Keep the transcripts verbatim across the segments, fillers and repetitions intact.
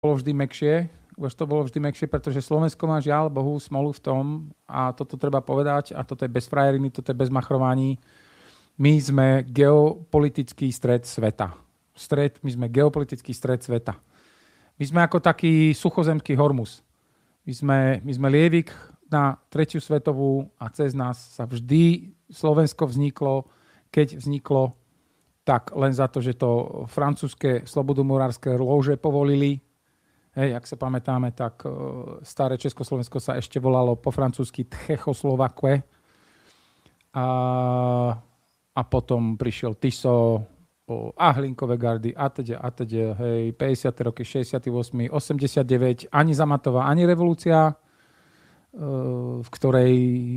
bolo vždy mäkšie, už to bolo vždy mäkšie, pretože Slovensko má žiaľ Bohu smolu v tom, a toto treba povedať, a toto je bez frajeriny, toto je bez machrovaní, my sme geopolitický stred sveta. Stred, my sme geopolitický stred sveta. My sme ako taký suchozemský Hormuz. My sme, my sme lievik na tretiu svetovú a cez nás sa vždy Slovensko vzniklo, keď vzniklo, tak len za to, že to francúzske slobodomurárske lóže povolili. Hej, ak sa pamätáme, tak uh, staré Československo sa ešte volalo po francúzsky Tchechoslovakue. A, a potom prišiel Tiso a Hlinkové gardy a teda, a teda, hej, päťdesiate roky, šesťdesiate osem, osemdesiatdeväť, ani Zamatová, ani revolúcia, uh, v ktorej,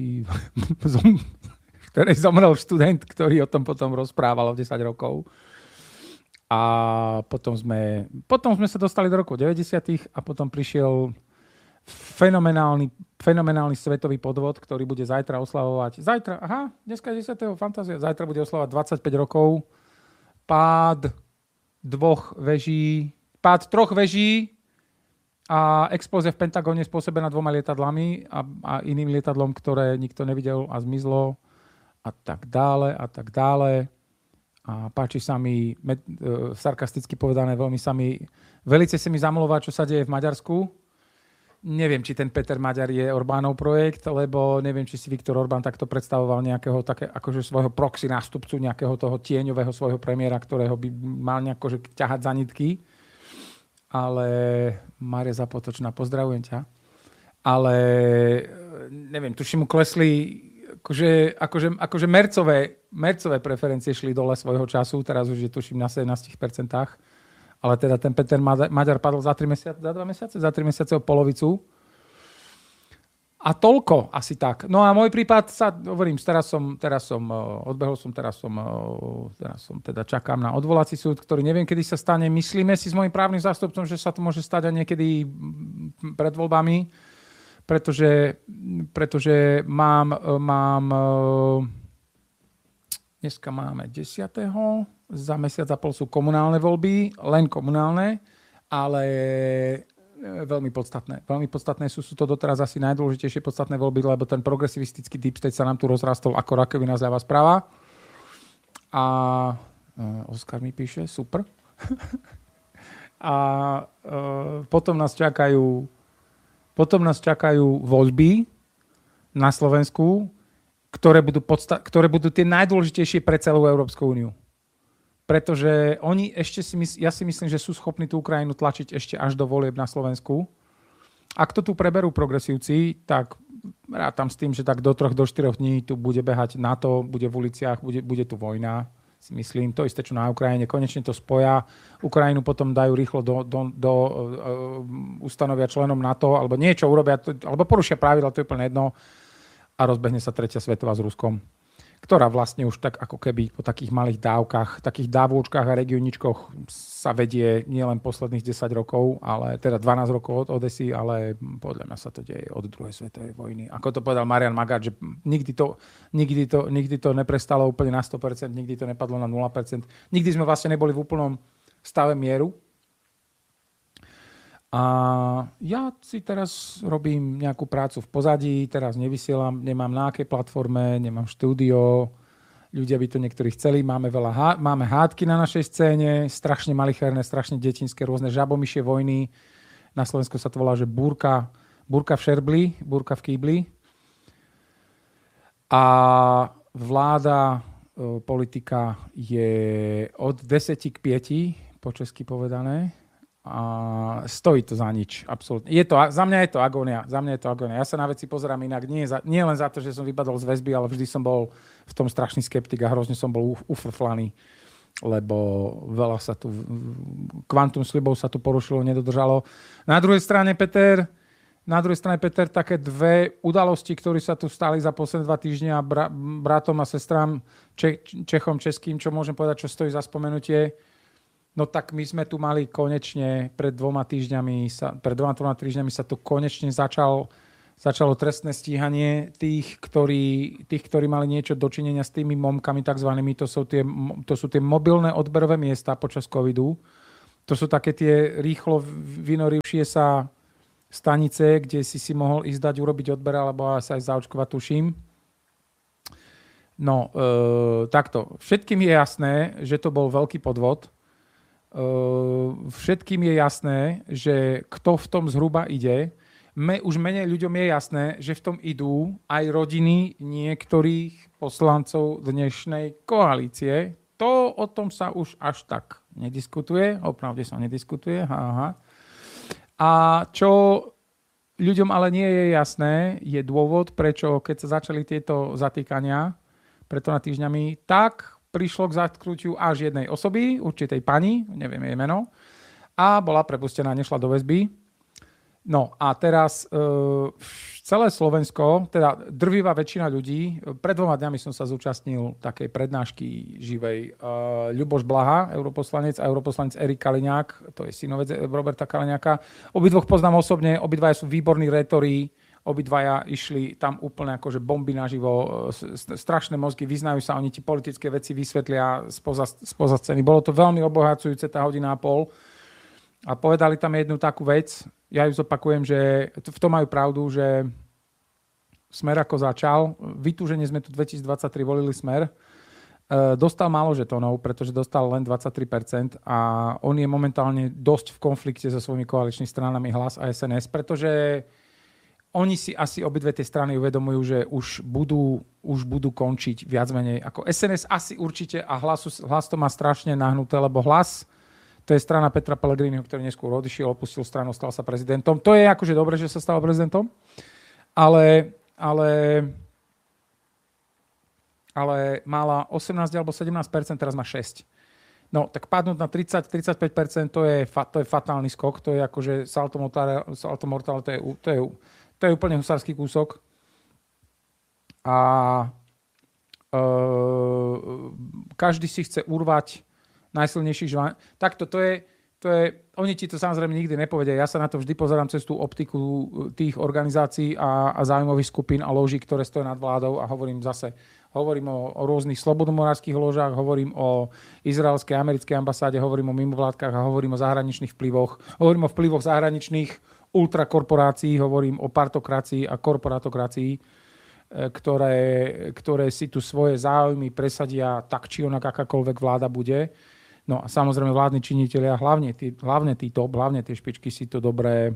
v ktorej zomrel študent, ktorý o tom potom rozprával o desať rokov. A potom sme, potom sme sa dostali do rokov deväťdesiatych a potom prišiel fenomenálny, fenomenálny svetový podvod, ktorý bude zajtra oslavovať. Zajtra, aha, dneska je desiateho fantázia. Zajtra bude oslavovať dvadsaťpäť rokov. Pád dvoch veží, pád troch veží a explózia v Pentagóne spôsobená dvoma lietadlami a, a iným lietadlom, ktoré nikto nevidel a zmizlo a tak dále a tak dále. A páči sa mi, med, uh, sarkasticky povedané, veľmi sa mi, velice sa mi zamluvá, čo sa deje v Maďarsku. Neviem, či ten Peter Maďar je Orbánov projekt, lebo neviem, či si Viktor Orbán takto predstavoval nejakého také, akože svojho proxy nástupcu, nejakého toho tieňového svojho premiéra, ktorého by mal nejako že ťahať za nitky. Ale Mária Zapotočná, pozdravujem ťa. Ale neviem, tuším mu klesli akože, akože, akože mercové, mercové preferencie šli dole svojho času, teraz už je tuším na sedemnásť percent, ale teda ten Peter Maďar padol za tri mesiace, za dva mesiace, za tri mesiace o polovicu. A toľko asi tak. No a môj prípad sa, hovorím, teraz som, teraz som odbehol som, teraz som, teraz som teda čakám na odvolací súd, ktorý neviem, kedy sa stane. Myslíme si s mojím právnym zástupcom, že sa to môže stať aj niekedy pred voľbami, pretože, pretože mám, mám, dneska máme desiateho za mesiac a pol sú komunálne voľby, len komunálne, ale veľmi podstatné. Veľmi podstatné sú, sú to doteraz asi najdôležitejšie podstatné voľby, lebo ten progresivistický deep state sa nám tu rozrastol ako rakovina zľava správa. A Oskar mi píše, super. A potom nás čakajú Potom nás čakajú voľby na Slovensku, ktoré budú, podsta- ktoré budú tie najdôležitejšie pre celú Európsku úniu. Pretože oni ešte si mysl- ja si myslím, že sú schopní tú Ukrajinu tlačiť ešte až do volieb na Slovensku. Ak to tu preberú progresívci, tak rátam s tým, že tak do troch, do štyroch dní tu bude behať NATO, bude v uliciach, bude, bude tu vojna. Si myslím, to isté, čo na Ukrajine. Konečne to spoja. Ukrajinu potom dajú rýchlo do, do, do uh, ustanovia členom NATO, alebo niečo urobia, to, alebo porušia pravidla, to je úplne jedno. A rozbehne sa tretia svetová s Ruskom, ktorá vlastne už tak ako keby po takých malých dávkach, takých dávôčkach a regióničkoch sa vedie nielen posledných desať rokov, ale teda dvanásť rokov od Odesy, ale podľa mňa sa to deje od druhej svetovej vojny. Ako to povedal Marian Magát, že nikdy to, nikdy to, nikdy to neprestalo úplne na sto percent, nikdy to nepadlo na nula percent. Nikdy sme vlastne neboli v úplnom stave mieru. A ja si teraz robím nejakú prácu v pozadí, teraz nevysielam, nemám na akej platforme, nemám štúdio, ľudia by to niektorí chceli, máme veľa há- máme hádky na našej scéne, strašne malicherné, strašne detinské, rôzne žabomyšie vojny. Na Slovensku sa to volá, že búrka, búrka v Šerbli, búrka v Kýbli. A vláda, e, politika je od desať k päť, po česky povedané. A stojí to za nič, absolútne. Je to, za mňa je to agónia, za mňa je to agónia. Ja sa na veci pozerám inak, nie, za, nie len za to, že som vypadol z väzby, ale vždy som bol v tom strašný skeptik a hrozne som bol ufrflaný, lebo veľa sa tu, kvantum slibov sa tu porušilo, nedodržalo. Na druhej strane, Peter, na druhej strane, Peter, také dve udalosti, ktoré sa tu stali za posledné dva týždne a bra, bratom a sestrám Če, Čechom, Českým, čo môžem povedať, čo stojí za spomenutie. No tak my sme tu mali konečne pred dvoma týždňami, sa, pred dvoma, dvoma týždňami sa tu konečne začal, začalo trestné stíhanie tých ktorí, tých, ktorí mali niečo dočinenia s tými momkami takzvanými. To sú tie, to sú tie mobilné odberové miesta počas covidu. To sú také tie rýchlo vynorivšie sa stanice, kde si si mohol ísť dať urobiť odber, alebo sa aj zaočkovať, tuším. No, e, takto. Všetkým je jasné, že to bol veľký podvod. E, všetkým je jasné, že kto v tom zhruba ide. Me, už menej ľuďom je jasné, že v tom idú aj rodiny niektorých poslancov dnešnej koalície. To o tom sa už až tak nediskutuje. Opravde sa nediskutuje. Aha. A čo ľuďom ale nie je jasné, je dôvod, prečo keď sa začali tieto zatýkania preto na týždňami, tak prišlo k zatknutiu až jednej osoby, určitej pani, neviem jej meno, a bola prepustená, nešla do väzby. No a teraz e, celé Slovensko, teda drvivá väčšina ľudí, pred dvoma dňami som sa zúčastnil takej prednášky živej. E, Ľuboš Blaha, europoslanec, a europoslanec Erik Kaliňák, to je synovec Roberta Kaliňáka. Obidvoch poznám osobne, obidvaja sú výborní rétori, obidvaja išli tam úplne akože bomby naživo, strašné mozgy, vyznajú sa, oni ti politické veci vysvetlia spoza, spoza scény. Bolo to veľmi obohacujúce, tá hodina a pol. A povedali tam jednu takú vec, ja ju zopakujem, že v tom majú pravdu, že Smer ako začal, vytúžene sme tu dvetisícdvadsaťtri volili Smer, dostal málo žetónov, pretože dostal len dvadsaťtri percent a on je momentálne dosť v konflikte so svojimi koaličnými stranami Hlas a es en es, pretože oni si asi obidve tie strany uvedomujú, že už budú, už budú končiť viac menej. Ako es en es asi určite a Hlasu, Hlas to má strašne nahnuté, lebo Hlas, to je strana Petra Pellegriniho, ktorý neskôr odišiel, opustil stranu, stal sa prezidentom. To je akože dobre, že sa stal prezidentom, ale, ale, ale mala osemnásť alebo sedemnásť percent, teraz má šesť percent. No, tak padnúť na tridsať až tridsaťpäť percent, to je, to je fatálny skok, to je akože salto mortale, salto mortale, to je, to je To je úplne husársky kúsok. A e, každý si chce urvať najsilnejší žvan. Takto to je, to je, oni ti to samozrejme nikdy nepovedia. Ja sa na to vždy pozerám cez tú optiku tých organizácií a, a záujmových skupín a lóží, ktoré stojí nad vládou a hovorím zase, hovorím o, o rôznych slobodomorárskych ložách, hovorím o izraelskej, americkej ambasáde, hovorím o mimovládkach a hovorím o zahraničných vplyvoch. Hovorím o vplyvoch zahraničných ultrakorporácií, hovorím o partokracii a korporátokracii, ktoré, ktoré si tu svoje záujmy presadia tak, či onak akákoľvek vláda bude. No a samozrejme vládni činitelia, hlavne tí, hlavne tí top, hlavne tie špičky si to dobre,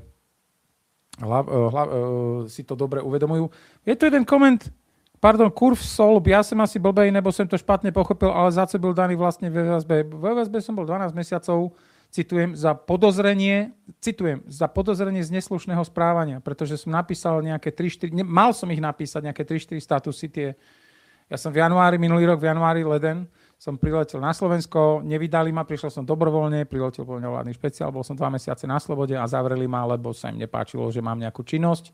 hlav, hlav, si to dobre uvedomujú. Je tu jeden koment, pardon, kurv solb, ja som asi blbej, nebo som to špatne pochopil, ale za co byl daný vlastne v vé es bé. V vé es bé som bol dvanásť mesiacov, citujem, za podozrenie, citujem, za podozrenie z neslušného správania, pretože som napísal nejaké tri štyri, ne, mal som ich napísať nejaké tri štyri statusy, tie, ja som v januári, minulý rok, v januári, leden, som priletel na Slovensko, nevydali ma, prišiel som dobrovoľne, priletel po mňa vládny špeciál, bol som dva mesiace na slobode a zavreli ma, lebo sa im nepáčilo, že mám nejakú činnosť.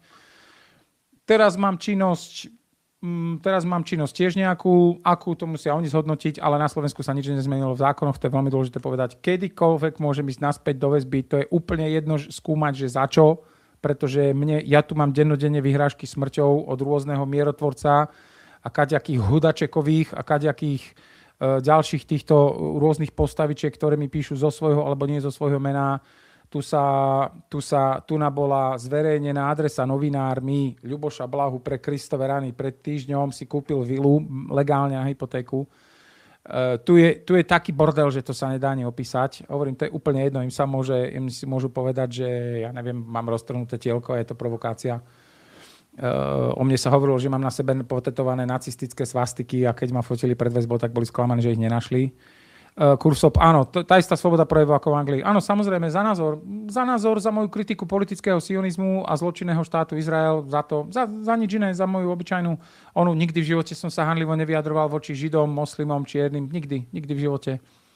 Teraz mám činnosť, Teraz mám činnosť tiež nejakú, akú to musia oni zhodnotiť, ale na Slovensku sa nič nezmenilo v zákonoch, to je veľmi dôležité povedať. Kedykoľvek môžem ísť naspäť do väzby, to je úplne jedno skúmať, že za čo, pretože mne, ja tu mám dennodenne vyhrážky smrťou od rôzneho mierotvorca a kaďakých hudačekových a kaďakých e, ďalších týchto rôznych postavičiek, ktoré mi píšu zo svojho alebo nie zo svojho mena. Tu sa, tu sa, tu na bola zverejnená adresa novinármi Ľuboša Blahu pre Kristove rany. Pred týždňom si kúpil vilu legálne na hypotéku. Uh, tu, je, tu je taký bordel, že to sa nedá ani opísať. Hovorím, to je úplne jedno. Im sa môže, im si môžu povedať, že ja neviem, mám roztrhnuté tielko a je to provokácia. Uh, o mne sa hovorilo, že mám na sebe potetované nacistické svastiky a keď ma fotili pred väzbou, tak boli sklamaní, že ich nenašli. Kursop, áno, tá istá sloboda projevu ako v Anglii. Áno, samozrejme, za názor, za názor, za moju kritiku politického sionizmu a zločinného štátu Izrael, za to, za, za nič iné, za moju obyčajnú, onu, nikdy v živote som sa hanlivo nevyjadroval voči Židom, moslimom, čiernym, nikdy, nikdy v živote.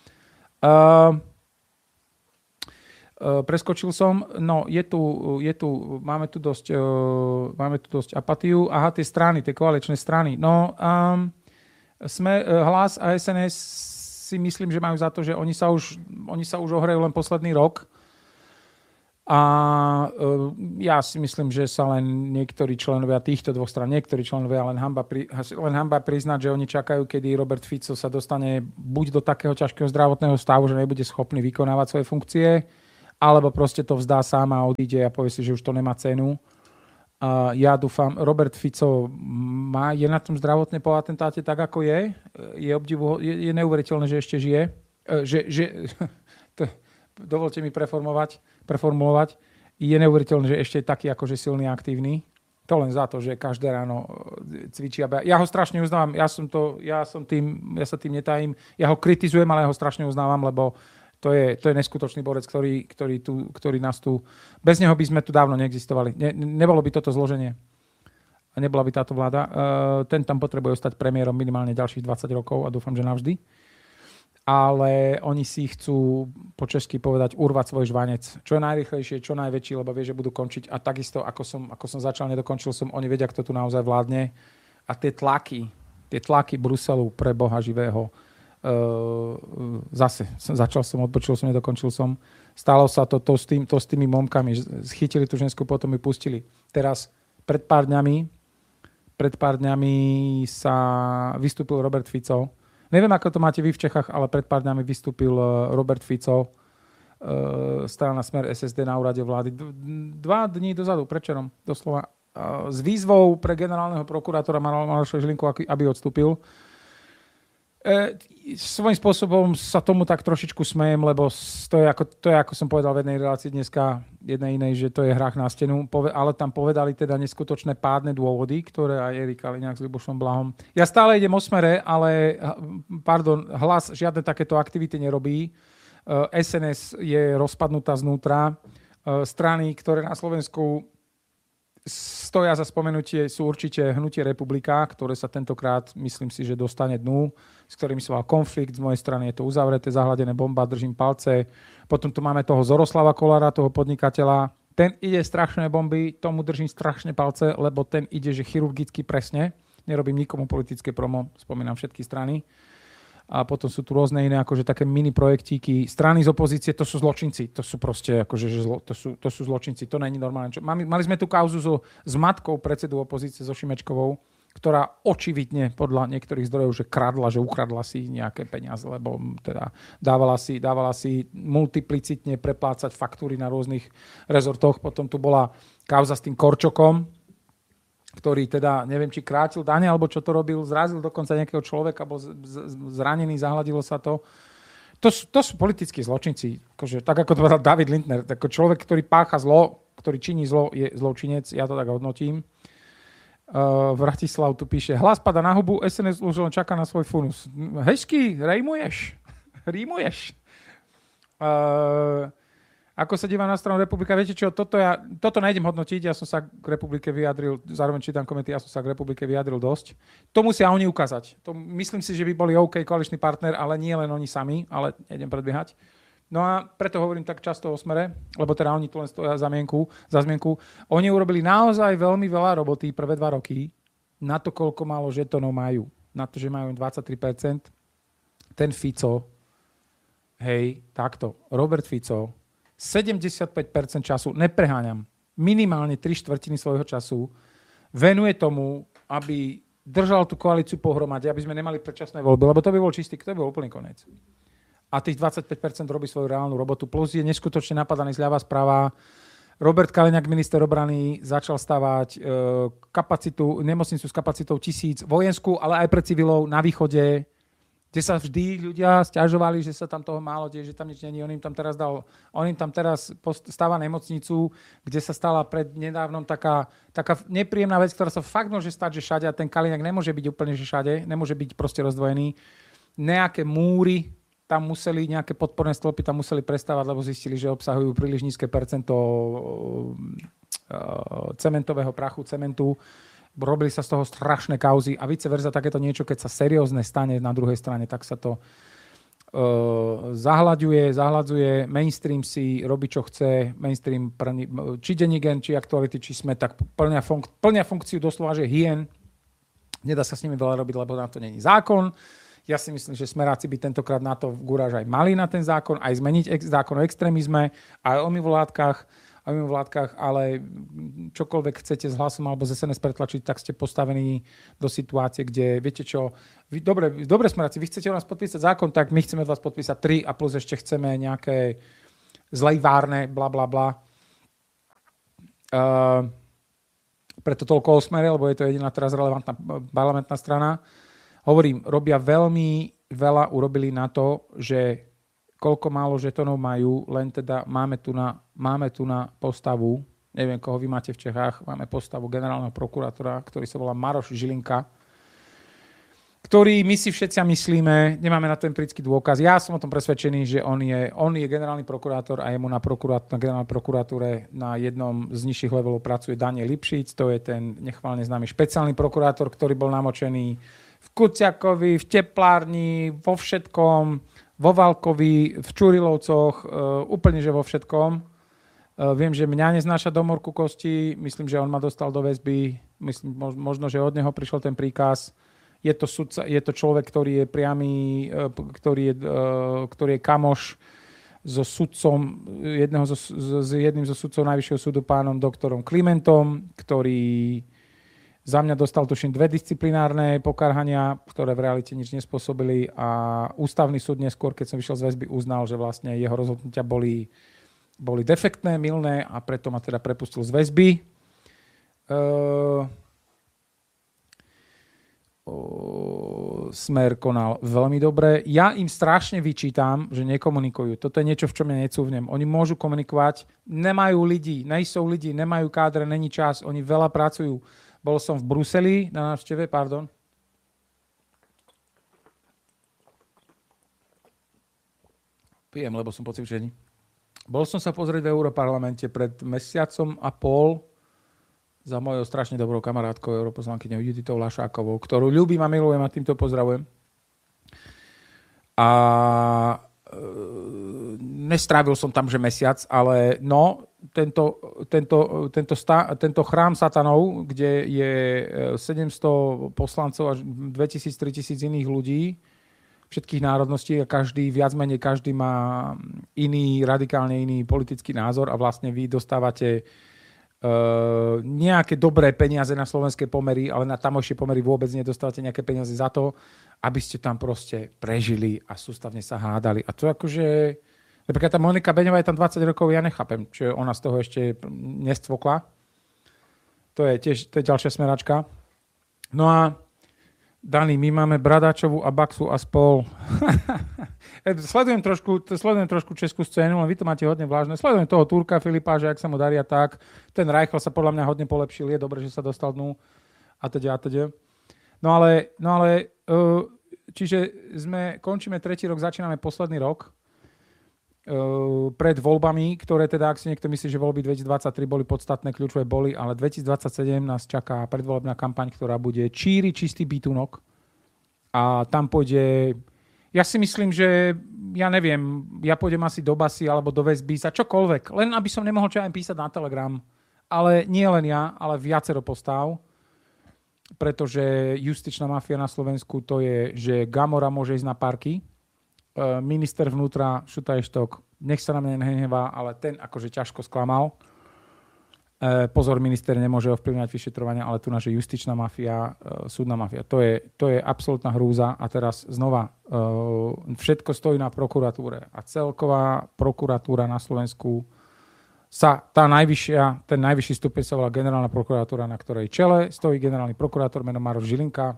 Uh, uh, preskočil som, no, je tu, je tu, máme tu dosť, uh, máme tu dosť apatiu. Aha, tie strany, tie koaličné strany. No, um, sme, uh, Hlas a es en es si myslím, že majú za to, že oni sa už, oni sa už ohrajú len posledný rok. A uh, ja si myslím, že sa len niektorí členovia týchto dvoch strán, niektorí členovia len hamba, pri, len hamba priznať, že oni čakajú, kedy Robert Fico sa dostane buď do takého ťažkého zdravotného stavu, že nebude schopný vykonávať svoje funkcie, alebo proste to vzdá sám a odíde a povie si, že už to nemá cenu. Uh, ja dúfam, Robert Fico má, je na tom zdravotne po atentáte tak, ako je. Je, obdivu, je, je neuveriteľné, že ešte žije. Uh, že, že, to, dovolte mi preformovať, preformulovať. Je neuveriteľné, že ešte je taký akože silný a aktívny. To len za to, že každé ráno cvičí. Ja ho strašne uznávam. Ja, som to, ja, som tým, ja sa tým netajím. Ja ho kritizujem, ale ja ho strašne uznávam, lebo To je, to je neskutočný borec, ktorý, ktorý, tu, ktorý nás tu... Bez neho by sme tu dávno neexistovali. Ne, nebolo by toto zloženie. A nebola by táto vláda. Uh, ten tam potrebuje ostať premiérom minimálne ďalších dvadsať rokov a dúfam, že navždy. Ale oni si chcú po česky povedať urvať svoj žvanec. Čo je najrýchlejšie, čo najväčší, lebo vie, že budú končiť. A takisto, ako som, ako som začal, nedokončil som, oni vedia, kto tu naozaj vládne. A tie tlaky, tie tlaky Bruselu pre Boha živého, Uh, zase začal som, odpočul som, nedokončil som. Stalo sa to, to, s, tým, to s tými momkami. Chytili tú žensku, potom ju pustili. Teraz pred pár dňami pred pár dňami sa vystúpil Robert Fico. Neviem, ako to máte vy v Čechách, ale pred pár dňami vystúpil Robert Fico, uh, strana Smer es es dé na úrade vlády. Dva dní dozadu, predčerom, doslova, uh, s výzvou pre generálneho prokurátora Maroša Žilinku, aby odstúpil. E, svojím spôsobom sa tomu tak trošičku smejem, lebo to je, ako, to je, ako som povedal v jednej relácii dneska, jednej inej, že to je hrách na stenu, ale tam povedali teda neskutočné pádne dôvody, ktoré aj Erik Kaliňák s Ľubošom Blahom. Ja stále idem o Smere, ale pardon, Hlas žiadne takéto aktivity nerobí. es en es je rozpadnutá znútra. Strany, ktoré na Slovensku stoja za spomenutie, sú určite Hnutie Republika, ktoré sa tentokrát, myslím si, že dostane dnu, s ktorými sa mal konflikt. Z mojej strany je to uzavreté, zahladené bomba, držím palce. Potom tu máme toho Zoroslava Kolára, toho podnikateľa. Ten ide strašné bomby, tomu držím strašne palce, lebo ten ide, že chirurgicky presne. Nerobím nikomu politické promo, spomínam všetky strany. A potom sú tu rôzne iné, akože také mini projektíky. Strany z opozície, to sú zločinci. To sú proste, akože, že zlo, to, sú, to sú zločinci. To není normálne. Čo, mali, mali sme tu kauzu so, s matkou predsedu opozície, so Šimečkovou, ktorá očividne podľa niektorých zdrojov, že kradla, že ukradla si nejaké peniaze, lebo teda dávala si, dávala si multiplicitne preplácať faktúry na rôznych rezortoch. Potom tu bola kauza s tým Korčokom, ktorý teda, neviem, či krátil dane, alebo čo to robil, zrazil dokonca nejakého človeka, bol zranený, zahladilo sa to. To sú, to sú politickí zločinci. Akože, tak ako to povedal David Lindner, ako človek, ktorý pácha zlo, ktorý činí zlo, je zločinec, ja to tak hodnotím. Uh, Vratislav tu píše, Hlas pada na hubu, es en es už len čaká na svoj funus. Hezky, rejmuješ. Rímuješ. Uh, Ako sa dívam na stranu Republika, viete čo, toto, ja, toto nejdem hodnotiť, ja som sa k Republike vyjadril, zároveň čítam komenty, ja som sa k Republike vyjadril dosť. To musia oni ukázať. To, myslím si, že by boli OK koaličný partner, ale nie len oni sami, ale nejdem predbiehať. No a preto hovorím tak často o Smere, lebo teda oni tu len stoja za mienku, za zmienku. Oni urobili naozaj veľmi veľa roboty prvé dva roky na to, koľko málo žetonov majú. Na to, že majú dvadsaťtri percent. Ten Fico, hej, takto, Robert Fico, sedemdesiatpäť percent času, nepreháňam, minimálne tri štvrtiny svojho času venuje tomu, aby držal tú koalíciu pohromade, aby sme nemali predčasné voľby, lebo to by bol čistý, to by bol úplný koniec. A tých dvadsaťpäť percent robí svoju reálnu robotu, plus je neskutočne napadaný zľava správa. Robert Kaliňák, minister obrany, začal stavať e, kapacitu, nemocnicu s kapacitou tisíc, vojenskú, ale aj pre civilov na východe, kde sa vždy ľudia sťažovali, že sa tam toho málo deje, že tam nič není. On im tam teraz dal, on im tam teraz stáva nemocnicu, kde sa stala pred nedávnom taká, taká nepríjemná vec, ktorá sa fakt môže stať, že všade, a ten Kaliňák nemôže byť úplne, že všade, nemôže byť proste rozdvojený. Nejaké múry tam museli, nejaké podporné stĺpy tam museli prestávať, lebo zistili, že obsahujú príliš nízke percento cementového prachu, cementu. Robili sa z toho strašné kauzy a vice versa takéto niečo, keď sa seriózne stane na druhej strane, tak sa to uh, zahľaďuje, zahľadzuje, mainstream si robí, čo chce, mainstream, či Denigen, či Aktuality, či Sme, tak plnia, funk- plnia funkciu doslova, že hyen. Nedá sa s nimi veľa robiť, lebo na to není zákon. Ja si myslím, že Smeráci by tentokrát na to v guráž aj mali na ten zákon, aj zmeniť ex- zákon o extrémizme, aj o mimovládkach. a v vládkach, ale čokoľvek chcete s Hlasom alebo z es en es pretlačiť, tak ste postavení do situácie, kde viete čo, vy, dobre, dobre smeráci, vy chcete u nás podpísať zákon, tak my chceme od vás podpísať tri a plus ešte chceme nejaké zlejvárne, bla bla bla. Uh, preto toľko o Smere, lebo je to jediná teraz relevantná parlamentná strana. Hovorím, robia veľmi veľa urobili na to, že koľko málo žetonov majú, len teda máme tu na, máme tu na postavu, neviem, koho vy máte v Čechách, máme postavu generálneho prokurátora, ktorý sa volá Maroš Žilinka, ktorý my si všetci myslíme, nemáme na to empirický dôkaz. Ja som o tom presvedčený, že on je, on je generálny prokurátor a jemu na, prokurát, na generálnej prokuratúre na jednom z nižších levelov pracuje Daniel Lipšic, to je ten nechválne známy špeciálny prokurátor, ktorý bol namočený v Kuciakovi, v teplárni, vo všetkom, vo Valkovi, v Čurilovcoch, uh, úplne že vo všetkom. Uh, viem, že mňa neznáša do morku kosti, myslím, že on ma dostal do väzby, myslím, možno, že od neho prišiel ten príkaz. Je to, sudca, je to človek, ktorý je priamy, ktorý je, ktorý je kamoš so sudcom, jedného zo, s jedným zo sudcov Najvyššieho súdu, pánom doktorom Klimentom, ktorý za mňa dostal tuším dve disciplinárne pokarhania, ktoré v realite nič nespôsobili a ústavný súd neskôr, keď som vyšiel z väzby, uznal, že vlastne jeho rozhodnutia boli, boli defektné, mylné a preto ma teda prepustil z väzby. Uh, Smer konal veľmi dobre. Ja im strašne vyčítam, že nekomunikujú. Toto je niečo, v čom ja necúvnem. Oni môžu komunikovať, nemajú ľudí, nejsou ľudí, nemajú kádre, není čas, oni veľa pracujú. Bol som v Bruseli na návšteve, pardon. Pijem, lebo som pocvičený. Bol som sa pozrieť v Europarlamente pred mesiacom a pol za mojou strašne dobrou kamarátkou, europoslankyňou Juditou Lašákovou, ktorú ľúbim a milujem a týmto pozdravujem. A e, nestrávil som tam, že mesiac, ale no, tento, tento, tento, stá, tento chrám satanov, kde je sedemsto poslancov až dvetisíc tritisíc iných ľudí, všetkých národností a každý, viac menej každý má iný, radikálne iný politický názor a vlastne vy dostávate Uh, nejaké dobré peniaze na slovenské pomery, ale na tamojšie pomery vôbec nedostávate nejaké peniaze za to, aby ste tam proste prežili a sústavne sa hádali. A to akože... Napríklad tá Monika Beňová je tam dvadsať rokov, ja nechápem, čiže ona z toho ešte nestvokla. To je tiež to je ďalšia smeračka. No a Dani, my máme Bradáčovú a Baxu a spol. sledujem, trošku, sledujem trošku českú scénu, len vy to máte hodne vlážne. Sledujem toho Turka Filipa, že ak sa mu daria tak. Ten Reichl sa podľa mňa hodne polepšil. Je dobré, že sa dostal dnu. A teda, a teda. No ale, no ale čiže sme, končíme tretí rok, začíname posledný rok pred voľbami, ktoré teda, ak si niekto myslí, že voľby dvetisícdvadsaťtri boli podstatné, kľúčové boli, ale dvetisícdvadsaťsedem nás čaká predvolebná kampaň, ktorá bude číri čistý bytunok a tam pôjde, ja si myslím, že ja neviem, ja pôjdem asi do basy alebo do väzby za čokoľvek, len aby som nemohol čo aj písať na Telegram, ale nie len ja, ale viacero postáv, pretože justičná mafia na Slovensku to je, že Gamora môže ísť na parky, minister vnútra Šutajštok, nech sa na mňa nehnevá, ale ten akože ťažko sklamal. E, pozor, minister nemôže ovplyvňovať vyšetrovania, ale tu naša justičná mafia, e, súdna mafia. To je, to je absolútna hrúza a teraz znova e, všetko stojí na prokuratúre a celková prokuratúra na Slovensku sa, tá najvyššia, ten najvyšší stupeň sa volá generálna prokuratúra, na ktorej čele stojí generálny prokurátor menom Maroš Žilinka,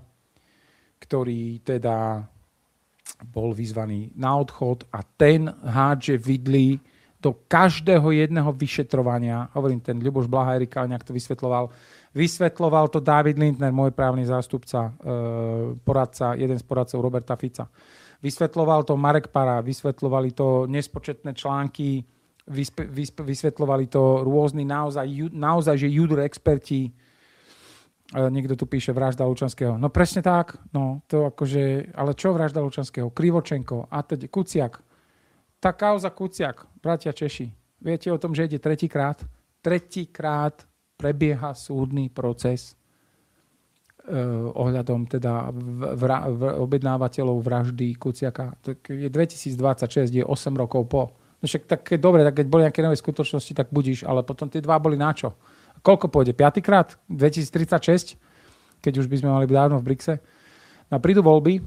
ktorý teda bol vyzvaný na odchod a ten hádže vidli do každého jedného vyšetrovania. Hovorím, ten Ľuboš Blaha Erika nejak to vysvetloval. Vysvetloval to David Lindner, môj právny zástupca, poradca, jeden z poradcov Roberta Fica. Vysvetloval to Marek Para, vysvetlovali to nespočetné články, vysvetlovali to rôzni naozaj, naozaj že judr experti. Niekto tu píše vražda Lučanského. No presne tak, no to akože, ale čo vražda Lučanského? Krivočenko a teď Kuciak. Tá kauza Kuciak, bratia Češi, viete o tom, že ide tretíkrát? Tretíkrát prebieha súdny proces eh, ohľadom teda vra, v, objednávateľov vraždy Kuciaka. Je dvetisícdvadsaťšesť, je osem rokov po. No však tak keď, dobre, tak keď boli nejaké nové skutočnosti, tak budíš, ale potom tie dva boli na čo? Koľko pôjde? Piatýkrát? dvetisíctridsaťšesť? Keď už by sme mali byť dávno v BRICSe. No prídu voľby.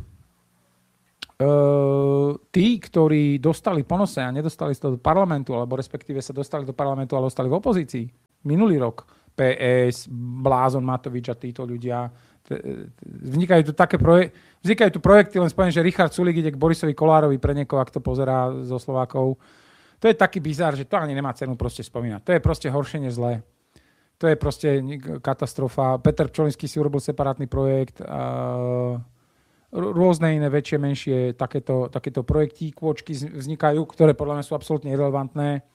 Uh, tí, ktorí dostali ponose a nedostali sa do parlamentu, alebo respektíve sa dostali do parlamentu, ale ostali v opozícii. Minulý rok. pé es, Blázon Matovič a títo ľudia. Vznikajú tu také projekty, vznikajú tu projekty, len spomínam, že Richard Sulík ide k Borisovi Kollárovi pre niekoho, ak to pozerá zo Slovákov. To je taký bizár, že to ani nemá cenu proste spomínať. To je proste horšie než zlé. To je proste katastrofa. Peter Pčolinský si urobil separátny projekt. A rôzne iné väčšie, menšie takéto, takéto projektíkôčky vznikajú, ktoré podľa mňa sú absolútne irelevantné.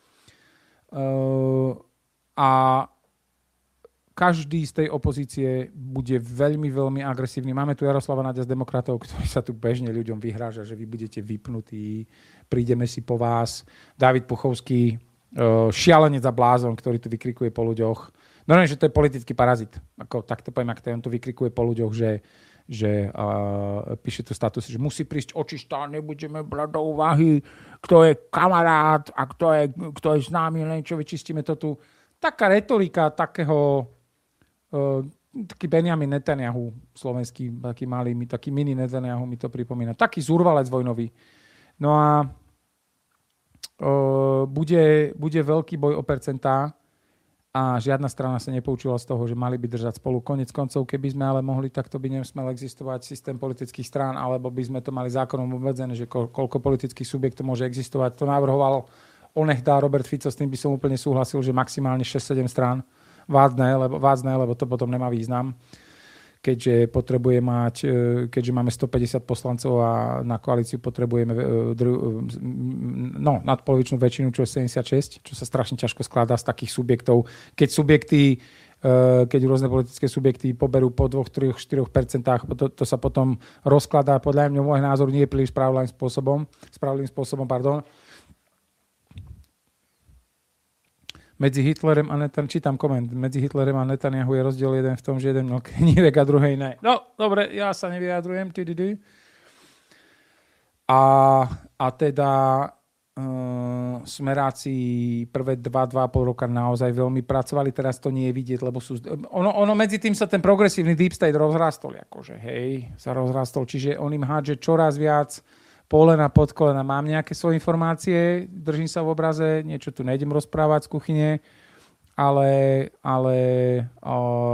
A každý z tej opozície bude veľmi, veľmi agresívny. Máme tu Jaroslava Naďa z demokratov, ktorý sa tu bežne ľuďom vyhráža, že vy budete vypnutí, prídeme si po vás. Dávid Puchovský, šialenec a blázon, ktorý tu vykrikuje po ľuďoch. No ne, že to je politický parazit. Ako, tak to poviem, ak to on tu vykrikuje po ľuďoch, že, že uh, píše tu status, že musí prísť očistá, nebudeme brať do úvahy, kto je kamarát a kto je, kto je s nami, len čo vyčistíme to tu. Taká retorika takého uh, taký Benjamin Netanyahu slovenský, taký malý, taký mini Netanyahu mi to pripomína. Taký zúrvalec vojnový. No a uh, bude, bude veľký boj o percentá. A žiadna strana sa nepoučila z toho, že mali by držať spolu. Konec koncov, keby sme ale mohli, tak to by nesmel existovať systém politických strán, alebo by sme to mali zákonom obmedzené, že ko- koľko politických subjektov môže existovať. To navrhoval onehdá Robert Fico, s tým by som úplne súhlasil, že maximálne šesť sedem strán vádzne, lebo, vádzne, lebo to potom nemá význam. Keďže potrebuje mať, keďže máme stopäťdesiat poslancov a na koalíciu potrebujeme no, nadpolovičnú väčšinu, čo je sedemdesiatšesť, čo sa strašne ťažko skladá z takých subjektov. Keď subjekty, keď rôzne politické subjekty poberú po dvoch, troch, štyroch percentách, to, to sa potom rozkladá, podľa mňa môj názor nie je príliš spravodlivým spôsobom, spravodlivým spôsobom, pardon. Medzi Hitlerem a Netanyahu, čítam koment, medzi Hitlerem a Netanyahu je rozdiel jeden v tom, že jeden mal knírek a druhej ne. No, dobre, ja sa nevyjadrujem. A, a teda uh, smeráci prvé dva, dva a pol roka naozaj veľmi pracovali, teraz to nie je vidieť, lebo sú... Ono, ono medzi tým sa ten progresívny deep state rozrastol, akože hej, sa rozrastol, čiže on im hádže čoraz viac polena pod kolena. Mám nejaké svoje informácie, držím sa v obraze, niečo tu nejdem rozprávať z kuchyne, ale, ale o, o,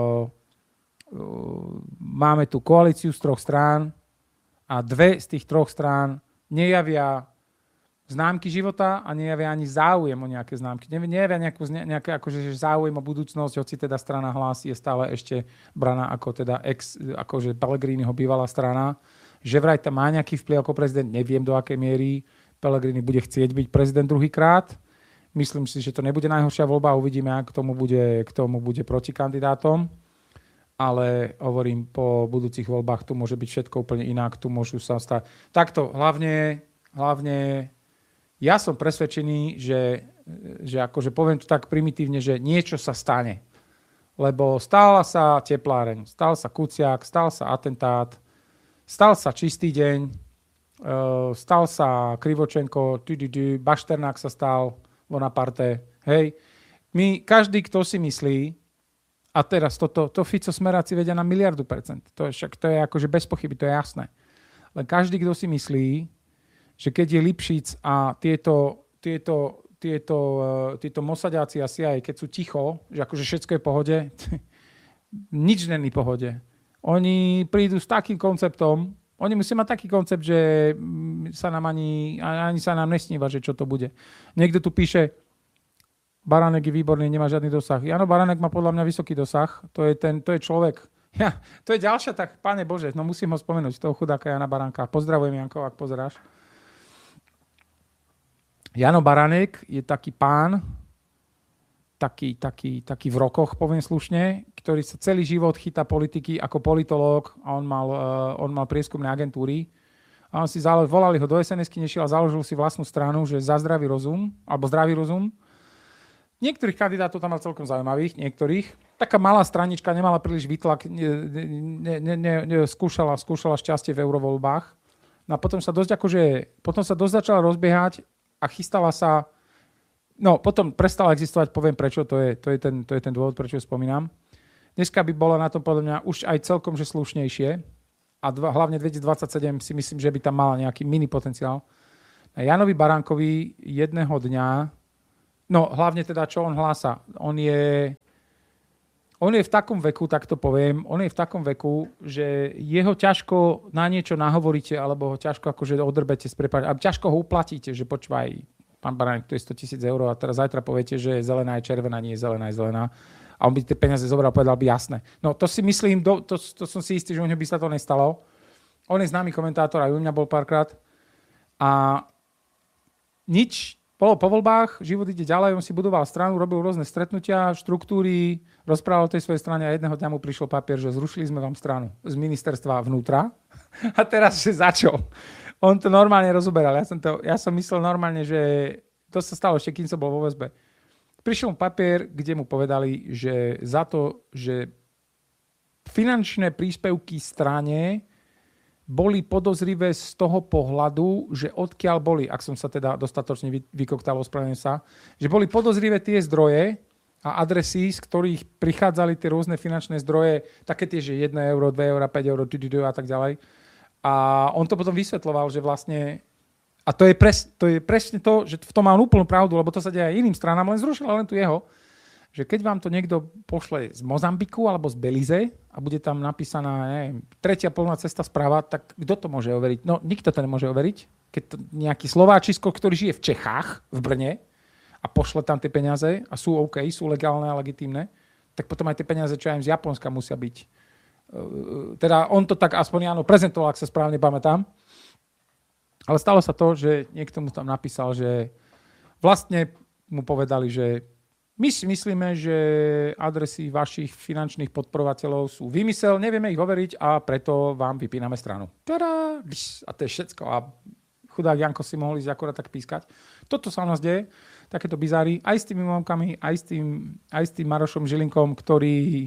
máme tu koalíciu z troch strán a dve z tých troch strán nejavia známky života a nejavia ani záujem o nejaké známky. Nejavia nejakú, nejaké akože, záujem o budúcnosť, hoci teda strana Hlas je stále ešte braná ako teda ex, akože Pellegriniho bývalá strana. Že vraj tam má nejaký vplyv ako prezident, neviem do akej miery Pellegrini bude chcieť byť prezident druhýkrát. Myslím si, že to nebude najhoršia voľba, uvidíme, ak k tomu bude, k tomu bude protikandidátom. Ale hovorím, po budúcich voľbách tu môže byť všetko úplne inak, tu môžu sa stať. Takto, hlavne, hlavne ja som presvedčený, že, že akože poviem to tak primitívne, že niečo sa stane. Lebo stála sa tepláreň, stal sa Kuciak, stal sa atentát, stal sa Čistý deň, stal sa Krivočenko, Bašternák sa stal, Bonaparte. Hej. My, každý, kto si myslí, a teraz toto, to Fico smeráci vedia na miliardu percent. To je, však to je akože bez pochyby, to je jasné. Len každý, kto si myslí, že keď je Lipšic a tieto, tieto, tieto, tieto Mosaďáci a C I A, keď sú ticho, že akože všetko je v pohode, nič není v pohode. Oni prídu s takým konceptom, oni musia mať taký koncept, že sa nám ani, ani sa nám nesníva, že čo to bude. Niekto tu píše, Baranek je výborný, nemá žiadny dosah. Jano Baranek má podľa mňa vysoký dosah, to je, ten, to je človek. Ja, to je ďalšia, tak Pane Bože, no musím ho spomenúť, toho chudáka Jana Baránka. Pozdravujem, Janko, ak pozeráš. Jano Baranek je taký pán, Taký, taký, taký v rokoch, poviem slušne, ktorý sa celý život chytá politiky ako politológ a on mal, uh, on mal prieskumné agentúry. A on si zalo- volali ho do es en esky, nešiel a založil si vlastnú stranu, že za zdravý rozum, alebo zdravý rozum. Niektorých kandidátov tam mal celkom zaujímavých, niektorých. Taká malá stranička, nemala príliš výtlak, ne, ne, ne, ne, ne, skúšala, skúšala šťastie v eurovoľbách. No a potom sa dosť, akože, potom sa dosť začala rozbiehať a chystala sa No, potom prestala existovať, poviem prečo, to je, to je, ten, to je ten dôvod, prečo ju spomínam. Dneska by bolo na tom podľa mňa už aj celkom že slušnejšie a dva, hlavne dvetisícdvadsaťsedem si myslím, že by tam mala nejaký mini potenciál. A Janovi Baránkovi jedného dňa, no hlavne teda, čo on hlása, on je, on je v takom veku, tak to poviem, on je v takom veku, že jeho ťažko na niečo nahovoríte, alebo ho ťažko akože odrbete z prepáč, a ťažko ho uplatíte, že počúvaj, pán Baránek, to je sto tisíc eur a teraz zajtra poviete, že zelená je červená, nie je zelená, je zelená. A on by tie peniaze zobral a povedal by jasné. No to si myslím, to, to, to som si istý, že u neho by sa to nestalo. On je známy komentátor, aj u mňa bol párkrát. A nič, bolo po voľbách, život ide ďalej, on si budoval stranu, robil rôzne stretnutia, štruktúry, rozprával o tej svojej strane a jedného dňa mu prišiel papier, že zrušili sme vám stranu z ministerstva vnútra. A teraz, že za čo? On to normálne rozoberal. Ja som, to, ja som myslel normálne, že to sa stalo ešte, kým som bol vo väzbe. Prišiel mu papier, kde mu povedali, že za to, že finančné príspevky strane boli podozrivé z toho pohľadu, že odkiaľ boli, ak som sa teda dostatočne vykoktal, ospravedlňujem sa, že boli podozrivé tie zdroje a adresy, z ktorých prichádzali tie rôzne finančné zdroje, také tie, že jedno euro, dve euro, päť euro a tak ďalej. A on to potom vysvetľoval, že vlastne, a to je, pres, to je presne to, že v tom má úplnú pravdu, lebo to sa deje aj iným stranám, len zrušil len tu jeho, že keď vám to niekto pošle z Mozambiku alebo z Belize a bude tam napísaná, neviem, tretia plná cesta správa, tak kto to môže overiť? No, nikto to nemôže overiť. Keď to nejaký Slováčisko, ktorý žije v Čechách, v Brne a pošle tam tie peniaze a sú OK, sú legálne a legitímne, tak potom aj tie peniaze, čo aj z Japonska musia byť. Teda on to tak aspoň áno prezentoval, ak sa správne pamätám. Ale stalo sa to, že niekto mu tam napísal, že vlastne mu povedali, že my si myslíme, že adresy vašich finančných podporovateľov sú vymysel, nevieme ich overiť a preto vám vypíname stranu. Tada! A to je všetko. A chudák Janko si mohol ísť akorát tak pískať. Toto sa u nás deje, takéto bizáry, aj s tými momkami, aj s tým, aj s tým Marošom Žilinkom, ktorý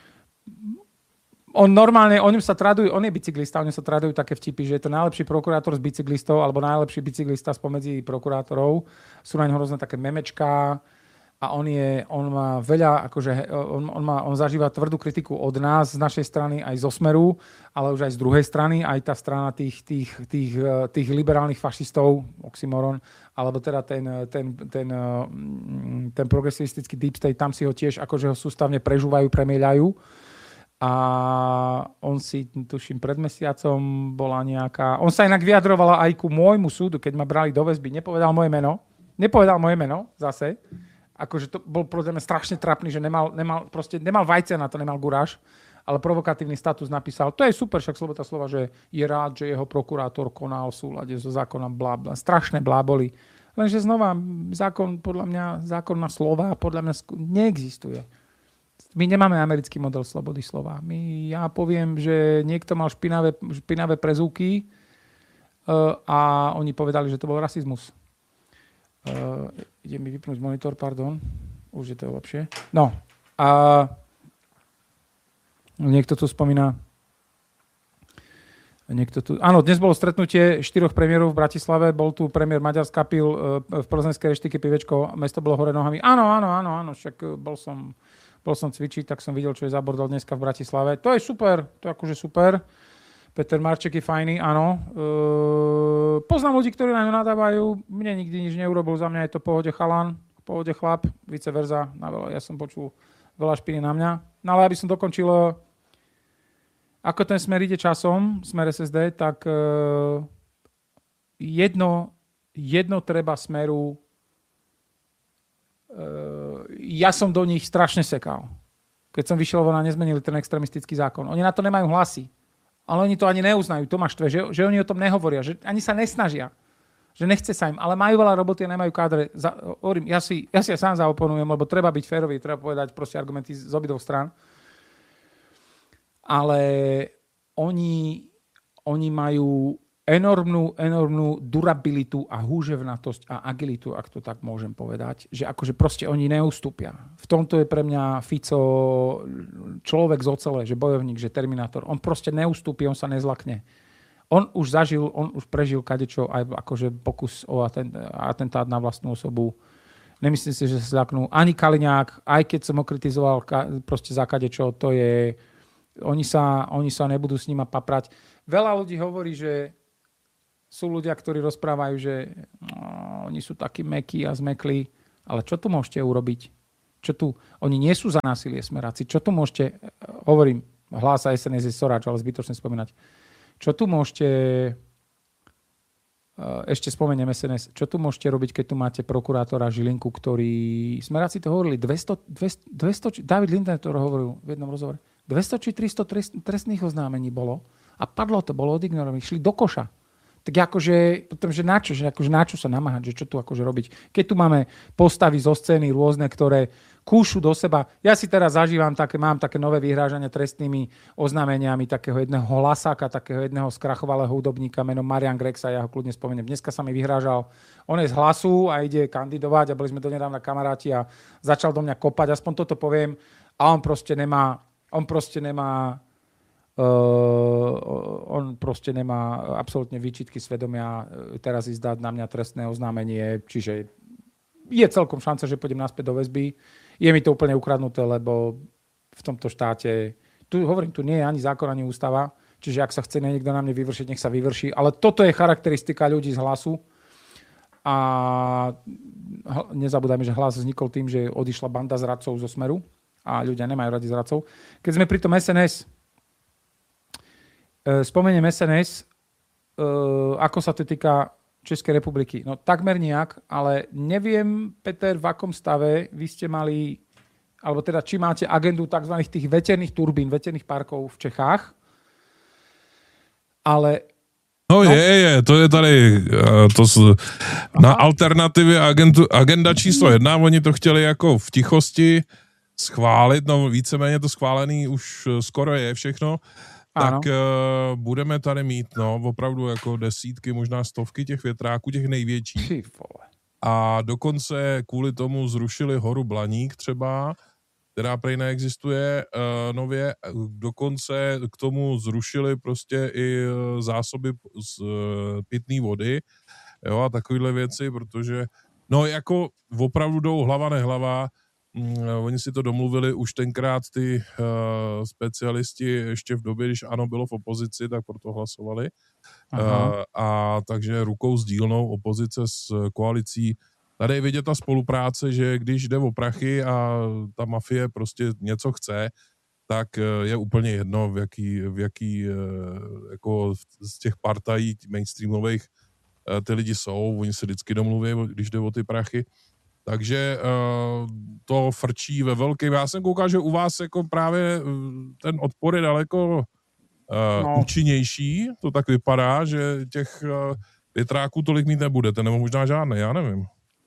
on normálne, o ňom sa tradujú, on je bicyklista, o ňom sa tradujú také vtipy, že je to najlepší prokurátor z bicyklistov alebo najlepší bicyklista spomedzi prokurátorov. Sú na ňo rôzne také memečká a on je, on má veľa, akože on, on, má, on zažíva tvrdú kritiku od nás, z našej strany, aj zo Smeru, ale už aj z druhej strany, aj tá strana tých, tých, tých, tých liberálnych fašistov, oxymoron, alebo teda ten, ten, ten, ten progresivistický deep state, tam si ho tiež akože ho sústavne prežúvajú, premieľajú. A on si, tuším, pred mesiacom bola nejaká... On sa inak vyjadrovala aj ku môjmu súdu, keď ma brali do väzby. Nepovedal moje meno. Nepovedal moje meno, zase. Akože to bol podľa mňa strašne trapný, že nemal, nemal, proste, nemal vajce na to, nemal guráš, ale provokatívny status napísal. To je super, však sloboda slova, že je rád, že jeho prokurátor konal v súlade so zákonom blá, blá. Strašné bláboli. Lenže znova, zákon, podľa mňa, zákon na slova podľa mňa neexistuje. My nemáme americký model slobody slova. My, ja poviem, že niekto mal špinavé, špinavé prezúky uh, a oni povedali, že to bol rasizmus. Uh, ide mi vypnúť monitor, pardon. Už je to lepšie. No. A niekto tu spomína niekto tu... Áno, dnes bolo stretnutie štyroch premiérov v Bratislave. Bol tu premiér Maďarska, pil uh, v plzeňskej reštike pivečko. Mesto bolo hore nohami. Áno, áno, áno, áno. Však bol som... Bol som cvičiť, tak som videl, čo je za bordel dneska v Bratislave. To je super, to je akože super. Peter Marček je fajný, áno. E, poznám ľudí, ktorí na ňu nadávajú. Mne nikdy nič neurobil, za mňa je to pohode chalan, pohode chlap, vice versa. Ja som počul veľa špiny na mňa. No ale aby som dokončil, ako ten smer ide časom, smer es es dé, tak e, jedno, jedno treba smeru. Ja som do nich strašne sekal. Keď som vyšiel von a nezmenili ten extremistický zákon. Oni na to nemajú hlasy. Ale oni to ani neuznajú. To ma štve, že, že oni o tom nehovoria. Že ani sa nesnažia. Že nechce sa im. Ale majú veľa roboty a nemajú kádre. Za, orím, ja, si, ja si sám zaoponujem, lebo treba byť férový. Treba povedať proste argumenty z obidvoch strán. Ale oni, oni majú enormnú, enormnú durabilitu a húževnatosť a agilitu, ak to tak môžem povedať, že akože proste oni neustúpia. V tomto je pre mňa Fico človek z ocele, že bojovník, že terminátor. On proste neustúpi, on sa nezlakne. On už zažil, on už prežil kadečo aj akože pokus o atentát na vlastnú osobu. Nemyslím si, že sa zľaknú. Ani Kaliňák, aj keď som ho kritizoval proste za kadečo, to je... Oni sa, oni sa nebudú s nima paprať. Veľa ľudí hovorí, že sú ľudia, ktorí rozprávajú, že no, oni sú takí mäkkí a zmeklí. Ale čo tu môžete urobiť? Čo tu? Oni nie sú za násilie smeráci. Čo tu môžete... Hovorím, hlása es en es je soráč, ale zbytočne spomínať. Čo tu môžete... Ešte spomeniem es en es. Čo tu môžete robiť, keď tu máte prokurátora Žilinku, ktorý... Smeráci to hovorili, dvesto, dvesto, dvesto David Lindner to hovoril v jednom rozhovore. dvesto či tristo trest, trestných oznámení bolo a padlo to, bolo odignorované. Šli do koša. Tak akože, potom, že na čo, že akože na čo sa namáhať, že čo tu akože robiť. Keď tu máme postavy zo scény rôzne, ktoré kúšu do seba. Ja si teraz zažívam také, mám také nové vyhrážania trestnými oznámeniami takého jedného hlasáka, takého jedného skrachovalého hudobníka menom Marian Grexa, ja ho kľudne spomeniem. Dneska sa mi vyhrážal, on je z Hlasu a ide kandidovať a boli sme donedávna kamaráti a začal do mňa kopať, aspoň toto poviem, a on proste nemá, on proste nemá Uh, on proste nemá absolútne výčitky svedomia teraz ísť dať na mňa trestné oznámenie, čiže je celkom šanca, že pôjdem naspäť do väzby. Je mi to úplne ukradnuté, lebo v tomto štáte, tu hovorím, tu nie je ani zákon, ani ústava, čiže ak sa chce niekto na mne vyvršiť, nech sa vyvrší, ale toto je charakteristika ľudí z Hlasu a nezabúdajme, že Hlas vznikol tým, že odišla banda zradcov zo Smeru a ľudia nemajú radi zradcov. Keď sme pri tom es en es, spomeniem es en es, ako sa to týka Českej republiky. No takmer nejak, ale neviem, Peter, v akom stave vy ste mali, alebo teda či máte agendu tzv. Tých veterných turbín, veterných parkov v Čechách, ale... No, no je, je, to je tady, to z, na alternativě agendu, agenda číslo jedna, oni to chtěli jako v tichosti schválit, no víceméně to schválený už skoro je všechno, tak uh, budeme tady mít, no, opravdu jako desítky, možná stovky těch větráků, těch největších. A dokonce kvůli tomu zrušili horu Blaník třeba, která prej neexistuje uh, nově. Dokonce k tomu zrušili prostě i zásoby z uh, pitné vody, jo, a takovýhle věci, protože, no, jako opravdu jdou hlava nehlava. Mm, oni si to domluvili už tenkrát ty uh, specialisti ještě v době, když ANO bylo v opozici, tak proto hlasovali. Uh, a takže rukou sdílnou opozice s koalicí. Tady je vidět ta spolupráce, že když jde o prachy a ta mafie prostě něco chce, tak uh, je úplně jedno, v jaký, v jaký uh, jako z těch partají mainstreamových uh, ty lidi jsou. Oni se vždycky domluví, když jde o ty prachy. Takže uh, to frčí ve velkém. Já jsem koukal, že u vás jako právě ten odpor je daleko uh, no. účinnější. To tak vypadá, že těch uh, větráků tolik mít nebudete, nebo možná žádné, já nevím.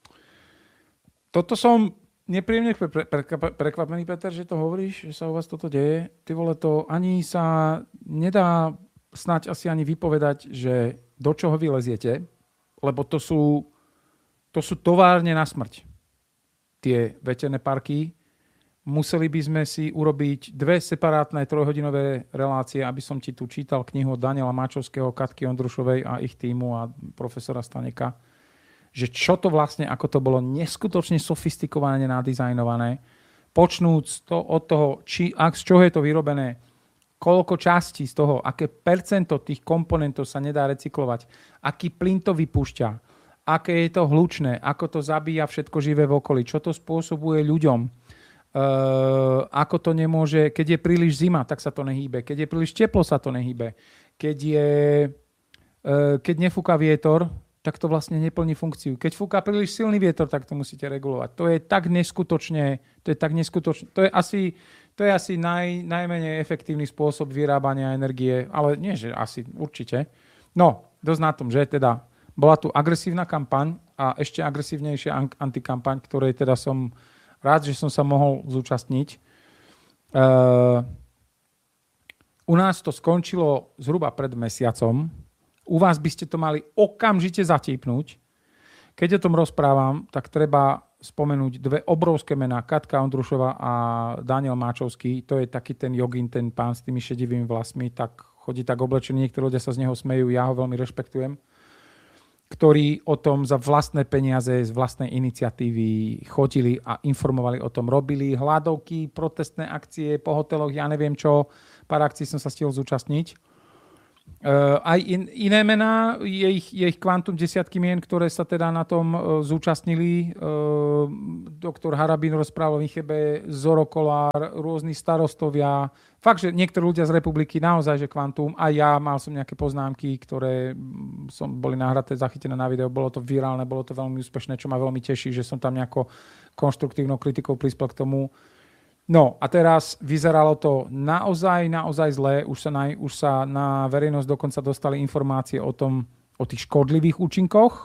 Toto som nepríjemne pre, pre, pre, prekvapený, Peter, že to hovoríš, že sa u vás toto deje. Ty vole, to ani sa nedá snáď asi ani vypovedať, že do čoho vy leziete, lebo to sú To sú továrne na smrť. Tie veterné parky. Museli by sme si urobiť dve separátne trojhodinové relácie, aby som ti tu čítal knihu od Daniela Máčovského, Katky Ondrušovej a ich týmu a profesora Staneka. Že čo to vlastne, ako to bolo neskutočne sofistikované, nadizajnované. Počnúc to od toho, či, ak, z čoho je to vyrobené, koľko častí z toho, aké percento tých komponentov sa nedá recyklovať, aký plyn to vypúšťa, aké je to hlučné, ako to zabíja všetko živé v okolí, čo to spôsobuje ľuďom, uh, ako to nemôže, keď je príliš zima, tak sa to nehýbe, keď je príliš teplo, sa to nehýbe, keď, je, uh, keď nefúka vietor, tak to vlastne neplní funkciu. Keď fúka príliš silný vietor, tak to musíte regulovať. To je tak neskutočne, to je tak neskutočne, to je asi, to je asi naj, najmenej efektívny spôsob vyrábania energie, ale nie, že asi určite. No, dosť na tom, že teda bola tu agresívna kampaň a ešte agresívnejšia antikampaň, ktorej teda som rád, že som sa mohol zúčastniť. Uh, u nás to skončilo zhruba pred mesiacom. U vás by ste to mali okamžite zatípnúť. Keď o tom rozprávam, tak treba spomenúť dve obrovské mená. Katka Ondrušová a Daniel Máčovský. To je taký ten jogín, ten pán s tými šedivými vlasmi. Tak chodí tak oblečený, niektorí ľudia sa z neho smejú. Ja ho veľmi rešpektujem. ktorí o tom za vlastné peniaze, z vlastnej iniciatívy chodili a informovali o tom. Robili hladovky, protestné akcie po hoteloch, ja neviem čo. Pár akcií som sa stihol zúčastniť. Uh, aj in, iné mená, je ich, je ich kvantum desiatky mien, ktoré sa teda na tom uh, zúčastnili. Uh, doktor Harabín rozprával o Inchebe, Zoro Kolár, rôzni starostovia. Fakt, že niektorí ľudia z republiky naozaj, že kvantum. A ja mal som nejaké poznámky, ktoré som boli nahraté, zachytené na video. Bolo to virálne, bolo to veľmi úspešné, čo ma veľmi teší, že som tam nejako konštruktívnou kritikou prispel k tomu. No a teraz vyzeralo to naozaj, naozaj zle. Už sa na, už sa na verejnosť dokonca dostali informácie o tom, o tých škodlivých účinkoch,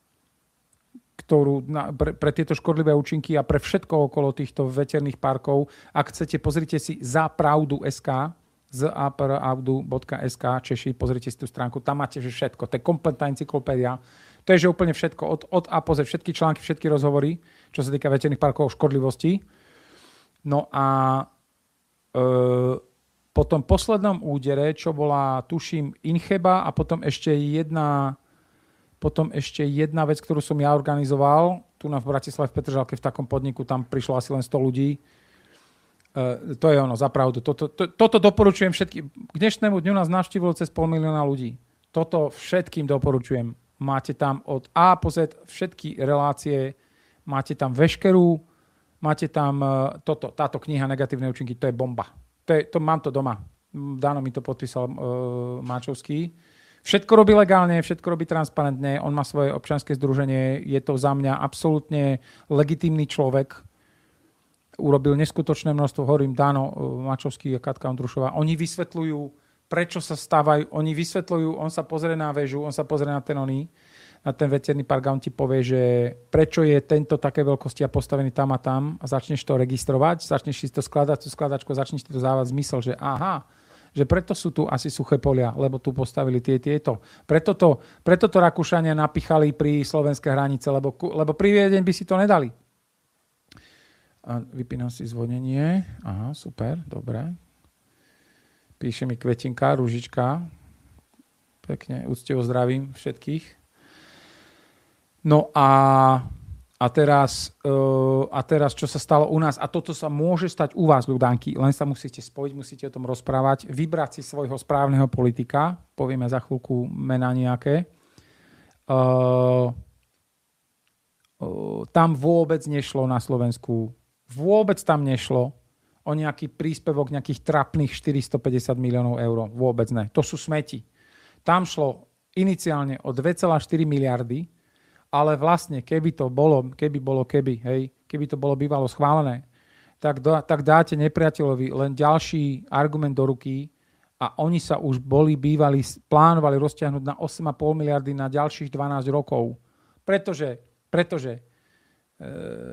ktorú na, pre, pre tieto škodlivé účinky a pre všetko okolo týchto veterných parkov. Ak chcete, pozrite si zapravdu bodka es ká, zapravdu bodka es ká, Češi, pozrite si tú stránku, tam máte že všetko. To je kompletná encyklopédia. To je že úplne všetko, od, od A po Z, všetky články, všetky rozhovory, čo sa týka veterných parkov o škodlivosti. No a e, po tom poslednom údere, čo bola, tuším, Incheba a potom ešte jedna, potom ešte jedna vec, ktorú som ja organizoval, tu na v Bratislave v Petržalke v takom podniku, tam prišlo asi len sto ľudí. E, to je ono, zapravdu. Toto, to, toto doporučujem všetkým. K dnešnému dňu nás navštívilo cez pol milióna ľudí. Toto všetkým doporučujem. Máte tam od A po Z všetky relácie, máte tam veškerú. Máte tam toto, táto kniha Negatívne účinky, to je bomba. To, je, to mám to doma. Dáno mi to podpísal uh, Máčovský. Všetko robí legálne, všetko robí transparentne, on má svoje občianske združenie, je to za mňa absolútne legitímny človek. Urobil neskutočné množstvo, hovorím, Dáno uh, Máčovský a Katka Ondrušová. Oni vysvetľujú, prečo sa stávajú, oni vysvetľujú, on sa pozrie na väžu, on sa pozrie na ten oný, na ten veterný park a on ti povie, že prečo je tento také veľkosti a postavený tam a tam a začneš to registrovať, začneš si to skladať, tú skladačku, začneš ti to dávať zmysel, že aha, že preto sú tu asi suché polia, lebo tu postavili tie tieto. Preto to, preto to Rakúšania napichali pri slovenské hranice, lebo, lebo pri Viedeň by si to nedali. A vypínam si zvonenie. Aha, super, dobre. Píše mi Kvetinka, Ružička. Pekne, úctivo zdravím všetkých. No a, a, teraz, uh, a teraz, čo sa stalo u nás, a toto sa môže stať u vás, ľudánky, len sa musíte spojiť, musíte o tom rozprávať, vybrať si svojho správneho politika, povieme za chvíľku mená nejaké. Uh, uh, tam vôbec nešlo na Slovensku, vôbec tam nešlo o nejaký príspevok nejakých trapných štyristopäťdesiat miliónov eur. Vôbec ne. To sú smeti. Tam šlo iniciálne o dva celé štyri miliardy, ale vlastne, keby to bolo, keby bolo keby, hej, keby to bolo bývalo schválené, tak, do, tak dáte nepriateľovi len ďalší argument do ruky a oni sa už boli bývali, plánovali roztiahnuť na osem celé päť miliardy na ďalších dvanásť rokov. Pretože, pretože e,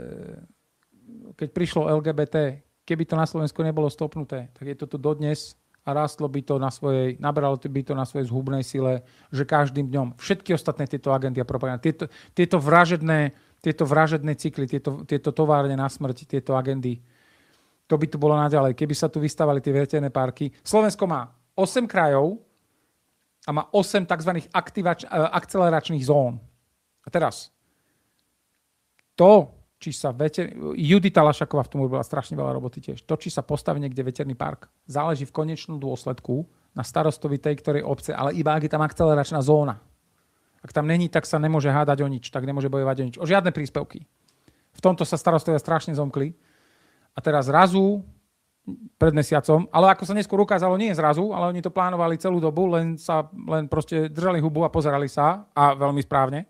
keď prišlo el gé bé té, keby to na Slovensku nebolo stopnuté, tak je to tu dodnes a rástlo by to na svojej, nabralo by to na svojej zhubnej sile, že každým dňom všetky ostatné tieto agendy a propaganda, tieto, tieto, vražedné, tieto vražedné cykly, tieto, tieto továrne na smrť, tieto agendy, to by tu bolo naďalej. Keby sa tu vystavali tie veterné parky. Slovensko má osem krajov a má osem tzv. Aktivač, akceleračných zón. A teraz, to, či sa veter... Judita Lašaková v tom robila strašne veľa roboty tiež. To, či sa postaví niekde veterný park, záleží v konečnom dôsledku na starostovi tej, ktorej obce, ale iba ak je tam akceleračná zóna. Ak tam není, tak sa nemôže hádať o nič, tak nemôže bojovať o nič. O žiadne príspevky. V tomto sa starostovia strašne zomkli. A teraz zrazu, pred mesiacom, ale ako sa neskôr ukázalo, nie zrazu, ale oni to plánovali celú dobu, len sa len proste držali hubu a pozerali sa, a veľmi správne,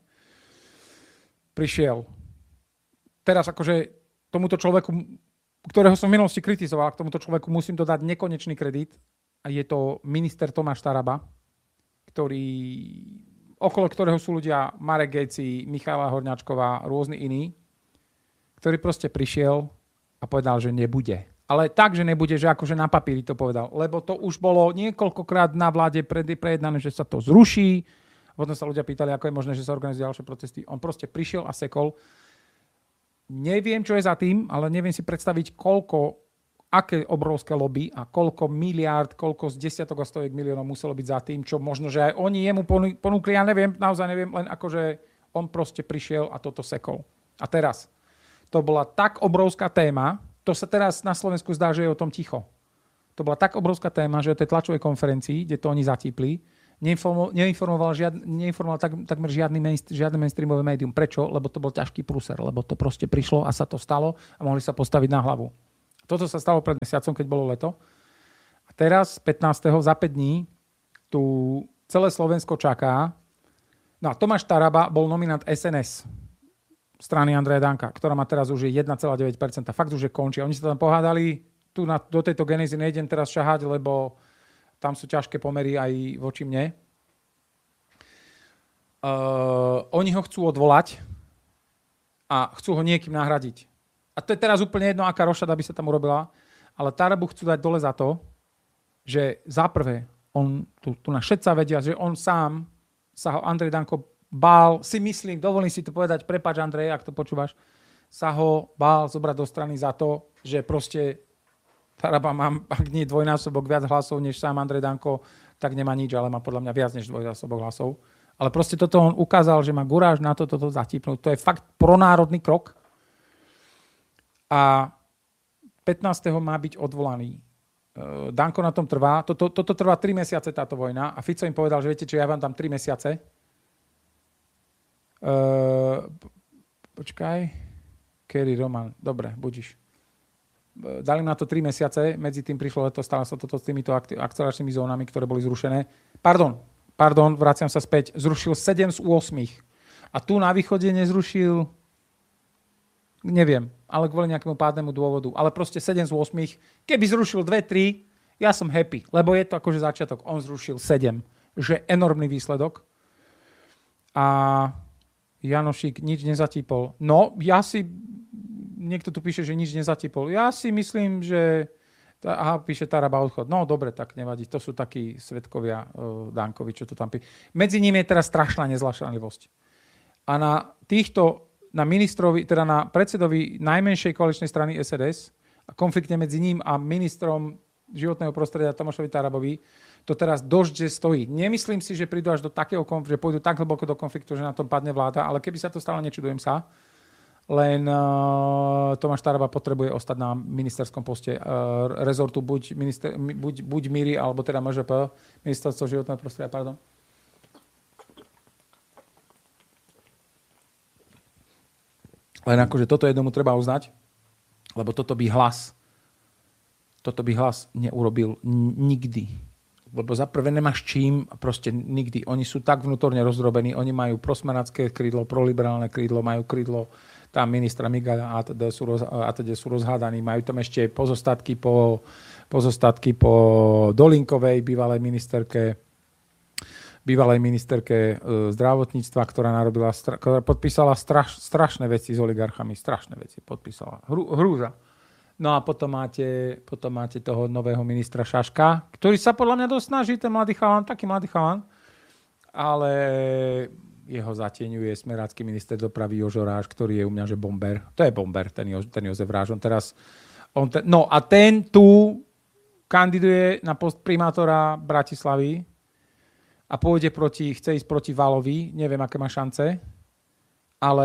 prišiel. Teraz akože tomuto človeku, ktorého som v minulosti kritizoval, k tomuto človeku musím dodať nekonečný kredit, a je to minister Tomáš Taraba, ktorý, okolo ktorého sú ľudia Marek Gejci, Michaela Horňáčková, rôzni iní, ktorý proste prišiel a povedal, že nebude. Ale tak, že nebude, že akože na papíri to povedal. Lebo to už bolo niekoľkokrát na vláde prejednané, že sa to zruší. Potom sa ľudia pýtali, ako je možné, že sa organizujú ďalšie protesty. On proste prišiel a sekol. Neviem, čo je za tým, ale neviem si predstaviť, koľko, aké obrovské lobby a koľko miliárd, koľko z desiatok a stoviek miliónov muselo byť za tým, čo možno, že aj oni jemu ponúkli, ja neviem, naozaj neviem, len akože on proste prišiel a toto sekol. A teraz, to bola tak obrovská téma, to sa teraz na Slovensku zdá, že je o tom ticho. To bola tak obrovská téma, že o tej tlačovej konferencii, kde to oni zatípli, neinformoval, neinformoval, žiad, neinformoval tak, takmer žiadny, mainstream, žiadne mainstreamové médium. Prečo? Lebo to bol ťažký prúser, lebo to proste prišlo a sa to stalo a mohli sa postaviť na hlavu. Toto sa stalo pred mesiacom, keď bolo leto. A teraz, pätnásteho za päť dní, tu celé Slovensko čaká. No a Tomáš Taraba bol nominant es en es strany Andreja Danka, ktorá má teraz už jeden celá deväť percenta. Fakt už je končí. Oni sa tam pohádali, tu na, do tejto genézy nejdem teraz šahať, lebo tam sú ťažké pomery aj voči mne. Uh, oni ho chcú odvolať a chcú ho niekým nahradiť. A to je teraz úplne jedno, aká rošada by sa tam urobila, ale Tarabu chcú dať dole za to, že zaprvé, on, tu, tu na všetci vedia, že on sám sa ho Andrej Danko bál, si myslím, dovolím si to povedať, prepáč Andrej, ak to počúvaš, sa ho bál zobrať do strany za to, že proste Taraba má, ak nie dvojnásobok viac hlasov, než sám Andrej Danko, tak nemá nič, ale má podľa mňa viac než dvojnásobok hlasov. Ale proste toto on ukázal, že má guráž na to, toto zatípnúť. To je fakt pronárodný krok. A pätnásteho má byť odvolaný. Danko na tom trvá. Toto, toto trvá tri mesiace táto vojna. A Fico im povedal, že viete čo, ja vám dám tri mesiace. Uh, počkaj. Kerry Roman. Dobre, budíš. Dali na to tri mesiace. Medzi tým prišlo leto, stalo sa toto s týmito akceleračnými zónami, ktoré boli zrušené. Pardon, pardon, vraciam sa späť. Zrušil sedem z ôsmich. A tu na východe nezrušil, neviem, ale kvôli nejakému pádnemu dôvodu. Ale proste sedem z ôsmich. Keby zrušil dva tri, ja som happy. Lebo je to akože začiatok. On zrušil sedem. Že enormný výsledok. A Janošík nič nezatípol. No, ja si... Niekto tu píše, že nič nezatípol. Ja si myslím, že... Aha, píše Taraba odchod. No, dobre, tak nevadí. To sú takí svedkovia uh, Dankovi, čo to tam píše. Medzi nimi je teraz strašná nezlašanlivosť. A na týchto na ministrovi, teda na predsedovi najmenšej koaličnej strany es en es a konflikte medzi ním a ministrom životného prostredia Tomášovi Tarabovi, to teraz dosť, že stojí. Nemyslím si, že prídu až do takého konfliktu, že pôjdu tak hlboko do konfliktu, že na tom padne vláda, ale keby sa to stalo, nečudujem sa. Len uh, Tomáš Taraba potrebuje ostať na ministerskom poste uh, rezortu buď, minister, buď, buď Míry, alebo teda em žé pé, ministerstvo životného prostredia, pardon. Len akože toto jednomu treba uznať, lebo toto by hlas, toto by hlas neurobil nikdy. Lebo za prvé nemáš čím, proste nikdy. Oni sú tak vnútorne rozdrobení, oni majú prosmenacké krídlo, proliberálne krídlo, majú krídlo tam ministra Migala a teda sú, roz, a teda sú rozhádaní. Majú tam ešte pozostatky po, pozostatky po Dolinkovej, bývalej ministerke bývalej ministerke zdravotníctva, ktorá narobila, ktorá podpísala straš, strašné veci s oligarchami, strašné veci podpísala. Hru, hrúza. No a potom máte, potom máte toho nového ministra Šaška, ktorý sa podľa mňa dosť snaží, ten mladý chalan, taký mladý chalan, ale jeho zatieňuje smerácky minister dopravy Jožo Ráš, ktorý je u mňa, že bomber. To je bomber, ten, jo, ten Jozef Ráš. On teraz, on ten, no a ten tu kandiduje na post primátora Bratislavy, a pôjde proti, chce ísť proti Valovi, neviem, aké má šance, ale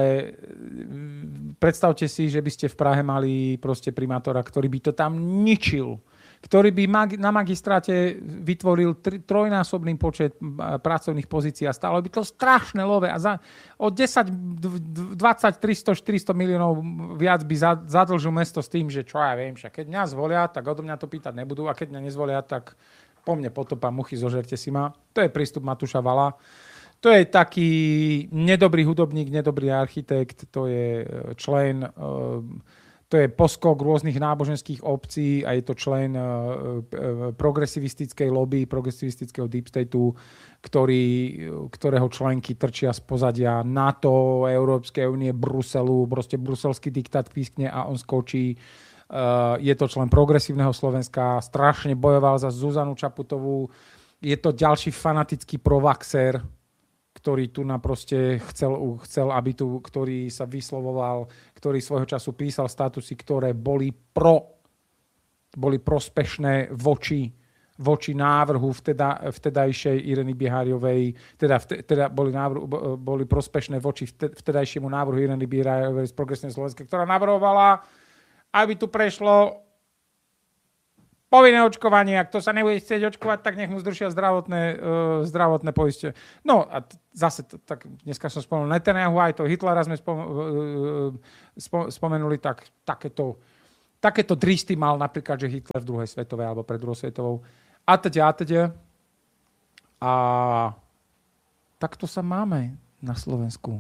predstavte si, že by ste v Prahe mali proste primátora, ktorý by to tam ničil, ktorý by mag- na magistráte vytvoril tri- trojnásobný počet pracovných pozícií a stále by to strašné love a za, o desať, dvadsať, tristo, štyristo miliónov viac by za, zadlžil mesto s tým, že čo ja viem, však keď mňa zvolia, tak odo mňa to pýtať nebudú a keď mňa nezvolia, tak po mne potopa muchy, zožerte si ma. To je prístup Matúša Vala. To je taký nedobrý hudobník, nedobrý architekt, to je člen, to je poskok rôznych náboženských obcí a je to člen progresivistickej lobby, progresivistického deep stateu, ktorý, ktorého členky trčia z pozadia NATO, Európskej únie, Bruselu, proste bruselský diktát pískne a on skočí. Uh, je to člen progresívneho Slovenska, strašne bojoval za Zuzanu Čaputovú. Je to ďalší fanatický provaxer, ktorý tu na proste chcel, chcel, aby tu, ktorý sa vyslovoval, ktorý svojho času písal statusy, ktoré boli pro boli prospešné voči, voči návrhu vteda, vtedajšej Ireny Biháriovej, teda, teda boli, návrhu, boli prospešné voči vtedajšiemu návrhu Ireny Biháriovej z Progresívnej Slovenska, ktorá navrhovala, aby tu prešlo povinné očkovanie, ak to sa nebude chcieť očkovať, tak nech mu zrušia zdravotné, uh, zdravotné poistie. No a t- zase, t- tak dneska som spomenul Netanyahu, aj to Hitlera sme spom- uh, spo- spomenuli, tak takéto, takéto dristy mal napríklad, že Hitler v druhej svetovej alebo pred druhou svetovou. A teď, a teď. A takto sa máme na Slovensku.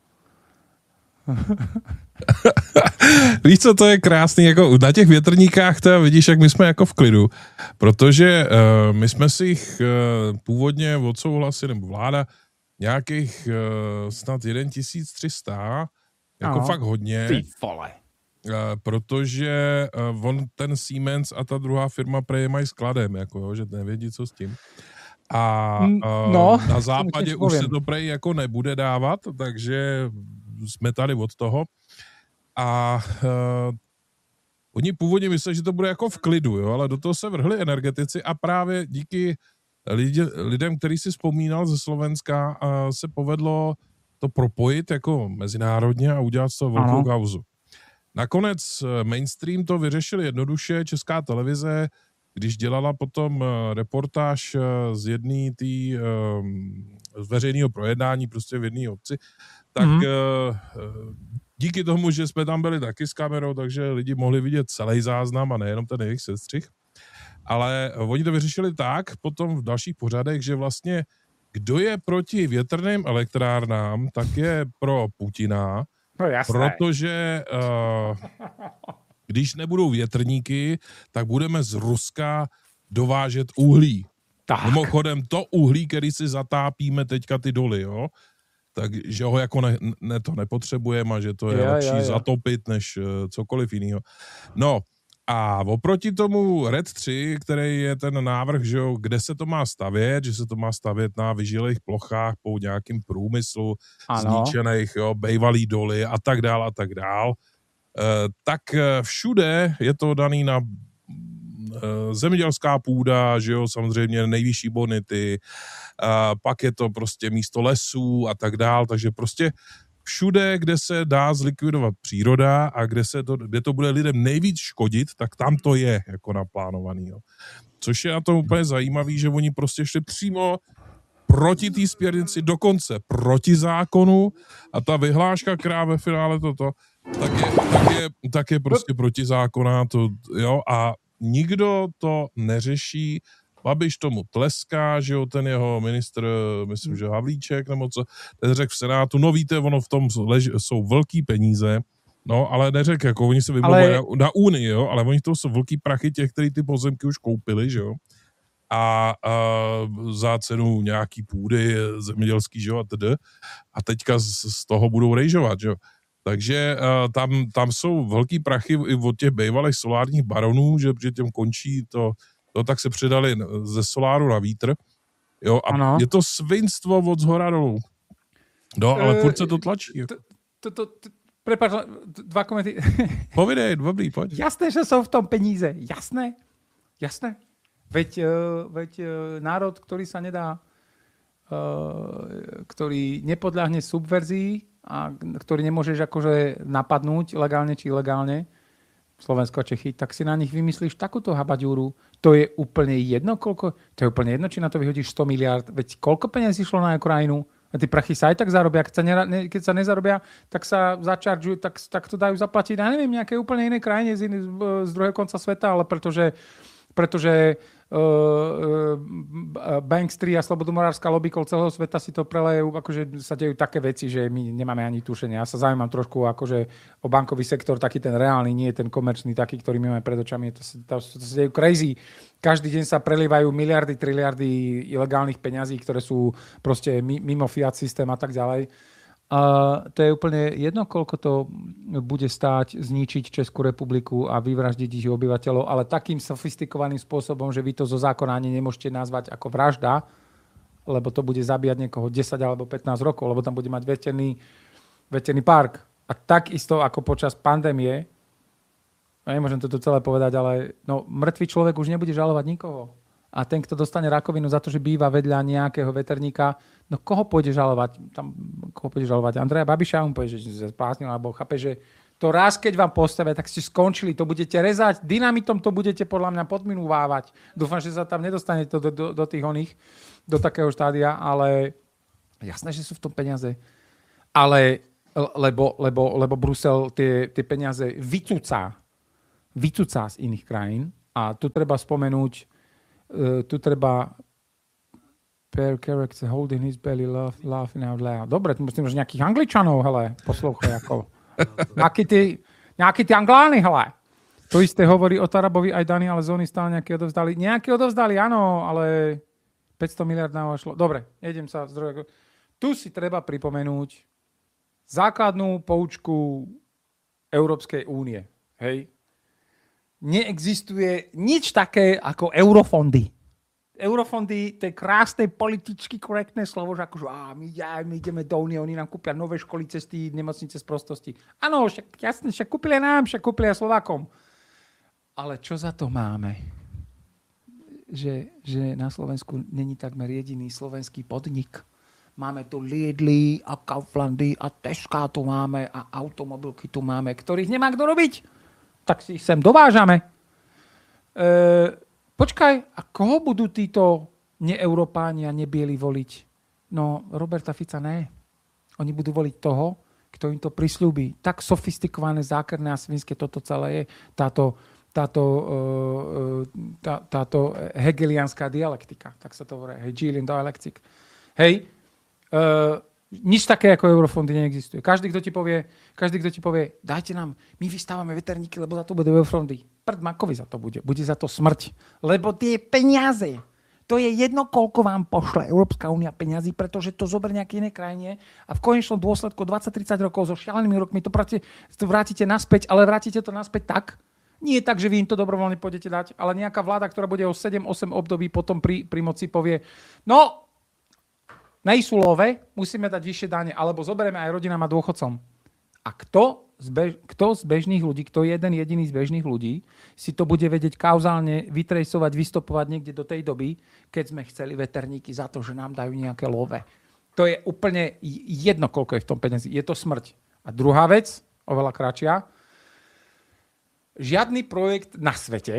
Víš, co to je krásný, jako na těch větrníkách to vidíš, jak my jsme jako v klidu, protože uh, my jsme si jich uh, původně odsouhlasili, nebo vláda, nějakých uh, snad tisíc tři sta, jako ano, fakt hodně. Ty vole. Uh, protože uh, on, ten Siemens a ta druhá firma prej mají skladem, jako jo, že nevědí, co s tím. A uh, no, na západě už se to prej jako nebude dávat, takže jsme tady od toho. A uh, oni původně mysleli, že to bude jako v klidu, jo, ale do toho se vrhli energetici a právě díky lidi, lidem, který si vzpomínal ze Slovenska, uh, se povedlo to propojit jako mezinárodně a udělat z toho velkou kauzu. Nakonec mainstream to vyřešil jednoduše. Česká televize, když dělala potom reportáž z jedné tý, z veřejného projednání prostě v jedné obci, tak mm-hmm. díky tomu, že jsme tam byli taky s kamerou, takže lidi mohli vidět celý záznam a nejenom ten jejich sestřih. Ale oni to vyřešili tak potom v dalších pořadech, že vlastně kdo je proti větrným elektrárnám, tak je pro Putina, no jasné. Protože uh, když nebudou větrníky, tak budeme z Ruska dovážet uhlí. Tak. Mimochodem to uhlí, který si zatápíme teďka ty doly, jo, takže ho jako ne, ne, to nepotřebujeme a že to je jo, lepší jo, jo. zatopit, než uh, cokoliv jiného. No a oproti tomu RED tři, který je ten návrh, že jo, kde se to má stavět, že se to má stavět na vyžilých plochách po nějakým průmyslu, ano. zničených, jo, bejvalý doly a tak dál a tak dál, e, tak všude je to daný na e, zemědělská půda, že jo, samozřejmě nejvyšší bonity, e, pak je to prostě místo lesů a tak dál, takže prostě všude, kde se dá zlikvidovat příroda a kde, se to, kde to bude lidem nejvíc škodit, tak tam to je jako naplánovaný. Jo. Což je na tom úplně zajímavý, že oni prostě šli přímo proti té směrnici, dokonce proti zákonu a ta vyhláška, která ve finále toto, tak je, tak je, tak je prostě protizákonná. To, jo, a nikdo to neřeší. Babiš tomu tleská, že jo, ten jeho ministr, myslím, že Havlíček, nebo co, ten řekl v Senátu, no víte, ono v tom lež, jsou velký peníze, no, ale neřekl, jako oni se vymlouvají ale... na, na Unii, jo, ale oni to jsou velký prachy těch, kteří ty pozemky už koupili, že jo, a, a za cenu nějaký půdy zemědělský, že jo, a tedy, a teďka z, z toho budou rejžovat, že jo. Takže uh, tam, tam jsou velký prachy i od těch bejvalých solárních baronů, že, že těm končí to. No, tak se přidali ze soláru na vítr. Jo, a ano. Je to svinstvo od zhora dolů. No, ale uh, furt se to tlačí. To, to, to, prepáč, dva komenty. Povidej, dobrý, pojď. Jasné, že jsou v tom peníze. Jasné. Jasné. Veď, uh, veď uh, národ, ktorý sa nedá, uh, ktorý nepodľahne subverzii a ktorý nemôžeš akože napadnúť legálne či ilegálne, Slovensko a Čechy, tak si na nich vymyslíš takúto habaďúru. To je úplne jedno, koľko, to je úplne jedno, či na to vyhodíš sto miliárd. Veď koľko peniazí šlo na krajinu? A tí prachy sa aj tak zarobia. Keď sa, ne, keď sa nezarobia, tak sa začaržujú, tak, tak to dajú zaplatiť, ja neviem, nejaké úplne iné krajine z, iný, z druhého konca sveta, ale pretože, pretože uh, Bankstreet a slobodomorárska lobby kol celého sveta si to prelejú, akože sa dejú také veci, že my nemáme ani tušenia. Ja sa zaujímam trošku akože o bankový sektor, taký ten reálny, nie ten komerčný, taký, ktorý my máme pred očami. To sa, to, to sa dejú crazy. Každý deň sa prelievajú miliardy, triliardy ilegálnych peňazí, ktoré sú proste mimo fiat systém a tak ďalej. Uh, to je úplne jedno, koľko to bude stáť zničiť Českú republiku a vyvraždiť ich obyvateľov, ale takým sofistikovaným spôsobom, že vy to zo zákona ani nemôžete nazvať ako vražda, lebo to bude zabíjať niekoho desať alebo pätnásť rokov, lebo tam bude mať veterný, veterný park. A takisto ako počas pandémie no nemôžem to tu celé povedať, ale no, mŕtvý človek už nebude žalovať nikoho. A ten, kto dostane rakovinu za to, že býva vedľa nejakého veterníka, no koho pôjde žalovať? Tam, koho pôjde žalovať? Andreja Babiša, on povie, že sa spásnil, alebo chápe, že to raz, keď vám postavia, tak ste skončili, to budete rezať, dynamitom to budete podľa mňa podminúvávať. Dúfam, že sa tam nedostane to do, do, do tých oných, do takého štádia, ale jasné, že sú v tom peniaze. Ale lebo, lebo, lebo Brusel tie, tie peniaze vycúca. Vycúca z iných krajín. A tu treba spomenúť, uh, tu treba per character holding his belly, laugh, laughing out loud. Dobre, tu musím už nejakých Angličanov, hele, poslúchaj, ako. Nejakí tí, nejakí tí Angláni, hele. To isté hovorí o Tarabovi aj Dani, ale zóny stále nejaké odovzdali. Nejaké odovzdali, áno, ale päťsto miliárd na šlo. Dobre, idem sa zdrojať. Tu si treba pripomenúť základnú poučku Európskej únie. Hej. Neexistuje nič také ako eurofondy. Eurofondy, to je krásne politicky korektné slovo, že akože á, my, ja, my ideme do únie, oni nám kúpia nové školy, cesty, nemocnice z prostosti. Áno, však jasne, však kúpili nám, však kúpili aj Slovákom. Ale čo za to máme? Že, že na Slovensku není takmer jediný slovenský podnik. Máme tu Lidly a Kauflandy a Tesca tu máme a automobilky tu máme, ktorých nemá kto robiť. Tak si ich sem dovážame. E, počkaj, a koho budú títo neeurópáni a nebieli voliť? No, Roberta Fica ne. Oni budú voliť toho, kto im to prisľúbi. Tak sofistikované, zákerné a svinské toto celé je. Táto, táto, uh, tá, táto hegelianská dialektika. Tak sa to hovorí. Hegelian dialectic. Hej. Uh, nič také ako eurofondy neexistuje. Každý, kto ti povie, každý, kto ti povie, dajte nám, my vystávame veterníky, lebo za to budú eurofondy. Prd makovi za to bude. Bude za to smrť. Lebo tie peniaze, to je jedno, koľko vám pošle Európska únia peniazy, pretože to zoberie nejaké iné krajine a v konečnom dôsledku dvadsať tridsať rokov so šialenými rokmi to, práci, to vrátite naspäť, ale vrátite to naspäť tak, nie tak, že vy im to dobrovoľne pôjdete dať, ale nejaká vláda, ktorá bude o sedem osem období potom pri, pri moci povie, no, nejsú love, musíme dať vyššie dáne, alebo zoberieme aj rodinám a dôchodcom. A kto z, bež, kto z bežných ľudí, kto jeden jediný z bežných ľudí si to bude vedieť kauzálne vytrejsovať, vystopovať niekde do tej doby, keď sme chceli veterníky za to, že nám dajú nejaké love. To je úplne jedno, koľko je v tom peniazy. Je to smrť. A druhá vec, oveľa kratšia, žiadny projekt na svete,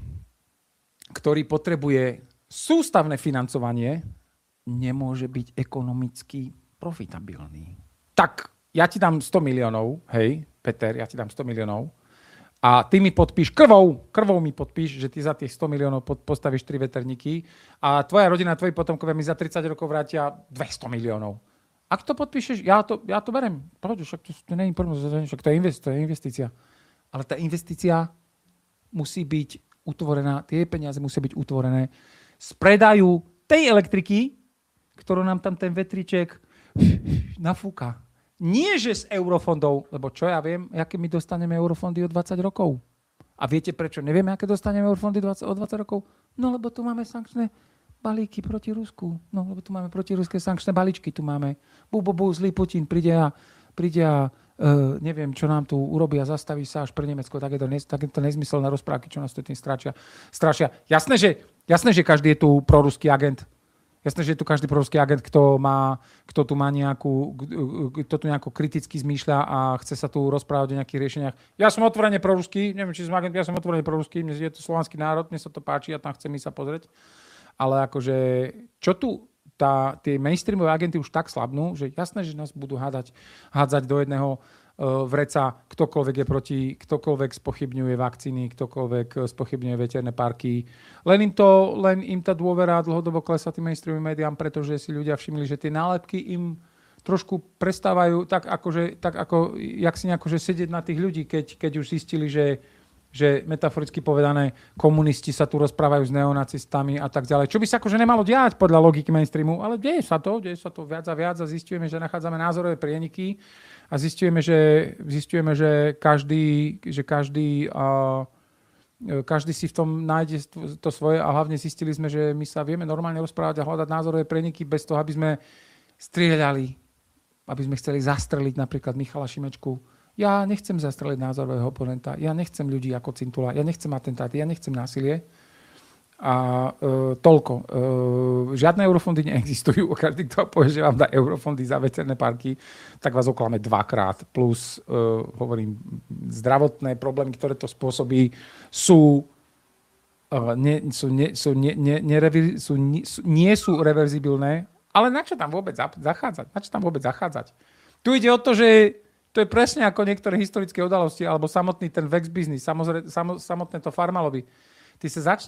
ktorý potrebuje sústavné financovanie, nemôže byť ekonomicky profitabilný. Tak, ja ti dám sto miliónov, hej, Peter, ja ti dám sto miliónov a ty mi podpíš, krvou, krvou mi podpíš, že ty za tých sto miliónov postavíš tri veterníky a tvoja rodina, tvoji potomkovia mi za tridsať rokov vrátia dvesto miliónov. Ak to podpíšeš, ja to, ja to berem. Poď, však to, to nie je problém, však to je, invest, to je investícia. Ale tá investícia musí byť utvorená, tie peniaze musia byť utvorené z predaju tej elektriky, ktorú nám tam ten vetriček nafúka. Nie, že z eurofondov, lebo čo ja viem, aké my dostaneme eurofondy o dvadsať rokov. A viete, prečo nevieme, aké dostaneme eurofondy o dvadsať rokov? No, lebo tu máme sankčné balíky proti Rusku. No, lebo tu máme protiruské sankčné balíčky. Tu máme bu, bu, bu, zlý Putin, príde a, príde a uh, neviem, čo nám tu urobí a zastaví sa až pre Nemecko. Takéto, nez, takéto nezmyselné rozprávky, čo nás tu tým strašia. strašia. Jasné, že, jasné, že každý je tu proruský agent. Jasné, že je tu každý proruský agent, kto, má, kto tu má nejakú, kto tu nejako kriticky zmýšľa a chce sa tu rozprávať o nejakých riešeniach. Ja som otvorene proruský, neviem, či som agent, ja som otvorene proruský, mne je to slovanský národ, mne sa to páči a tam chcem ísť sa pozrieť. Ale akože, čo tu, tá, tie mainstreamové agenty už tak slabnú, že jasné, že nás budú hádať, hádzať do jedného uh, vreca, ktokoľvek je proti, ktokoľvek spochybňuje vakcíny, ktokoľvek spochybňuje veterné parky. Len im, to, len im tá dôvera dlhodobo klesá tým mainstreamovým médiám, pretože si ľudia všimli, že tie nálepky im trošku prestávajú tak, akože, tak ako, jak si nejako, že sedieť na tých ľudí, keď, keď už zistili, že že metaforicky povedané komunisti sa tu rozprávajú s neonacistami a tak ďalej. Čo by sa akože nemalo diať podľa logiky mainstreamu, ale deje sa to, deje sa to viac a viac a zistujeme, že nachádzame názorové prieniky a zistujeme, že, zistujeme, že každý, že každý, uh, každý si v tom nájde to svoje a hlavne zistili sme, že my sa vieme normálne rozprávať a hľadať názorové prieniky bez toho, aby sme strieľali, aby sme chceli zastreliť napríklad Michala Šimečku. Ja nechcem zastreliť názorového oponenta, ja nechcem ľudí ako Cintula, ja nechcem atentáty, ja nechcem násilie. A e, toľko. E, žiadne eurofondy neexistujú. Každý, kto povie, že vám dá eurofondy za veterné parky, tak vás oklame dvakrát. Plus, e, hovorím, zdravotné problémy, ktoré to spôsobí, sú, e, nie, sú, nie, sú, nie, nie, nerevi, sú, nie, sú, nie sú reverzibilné. Ale na čo tam vôbec zachádzať? Na čo tam vôbec zachádzať? Tu ide o to, že to je presne ako niektoré historické udalosti alebo samotný ten Vex business, samozrejme, samotné to Farmalovi. Ty sa začne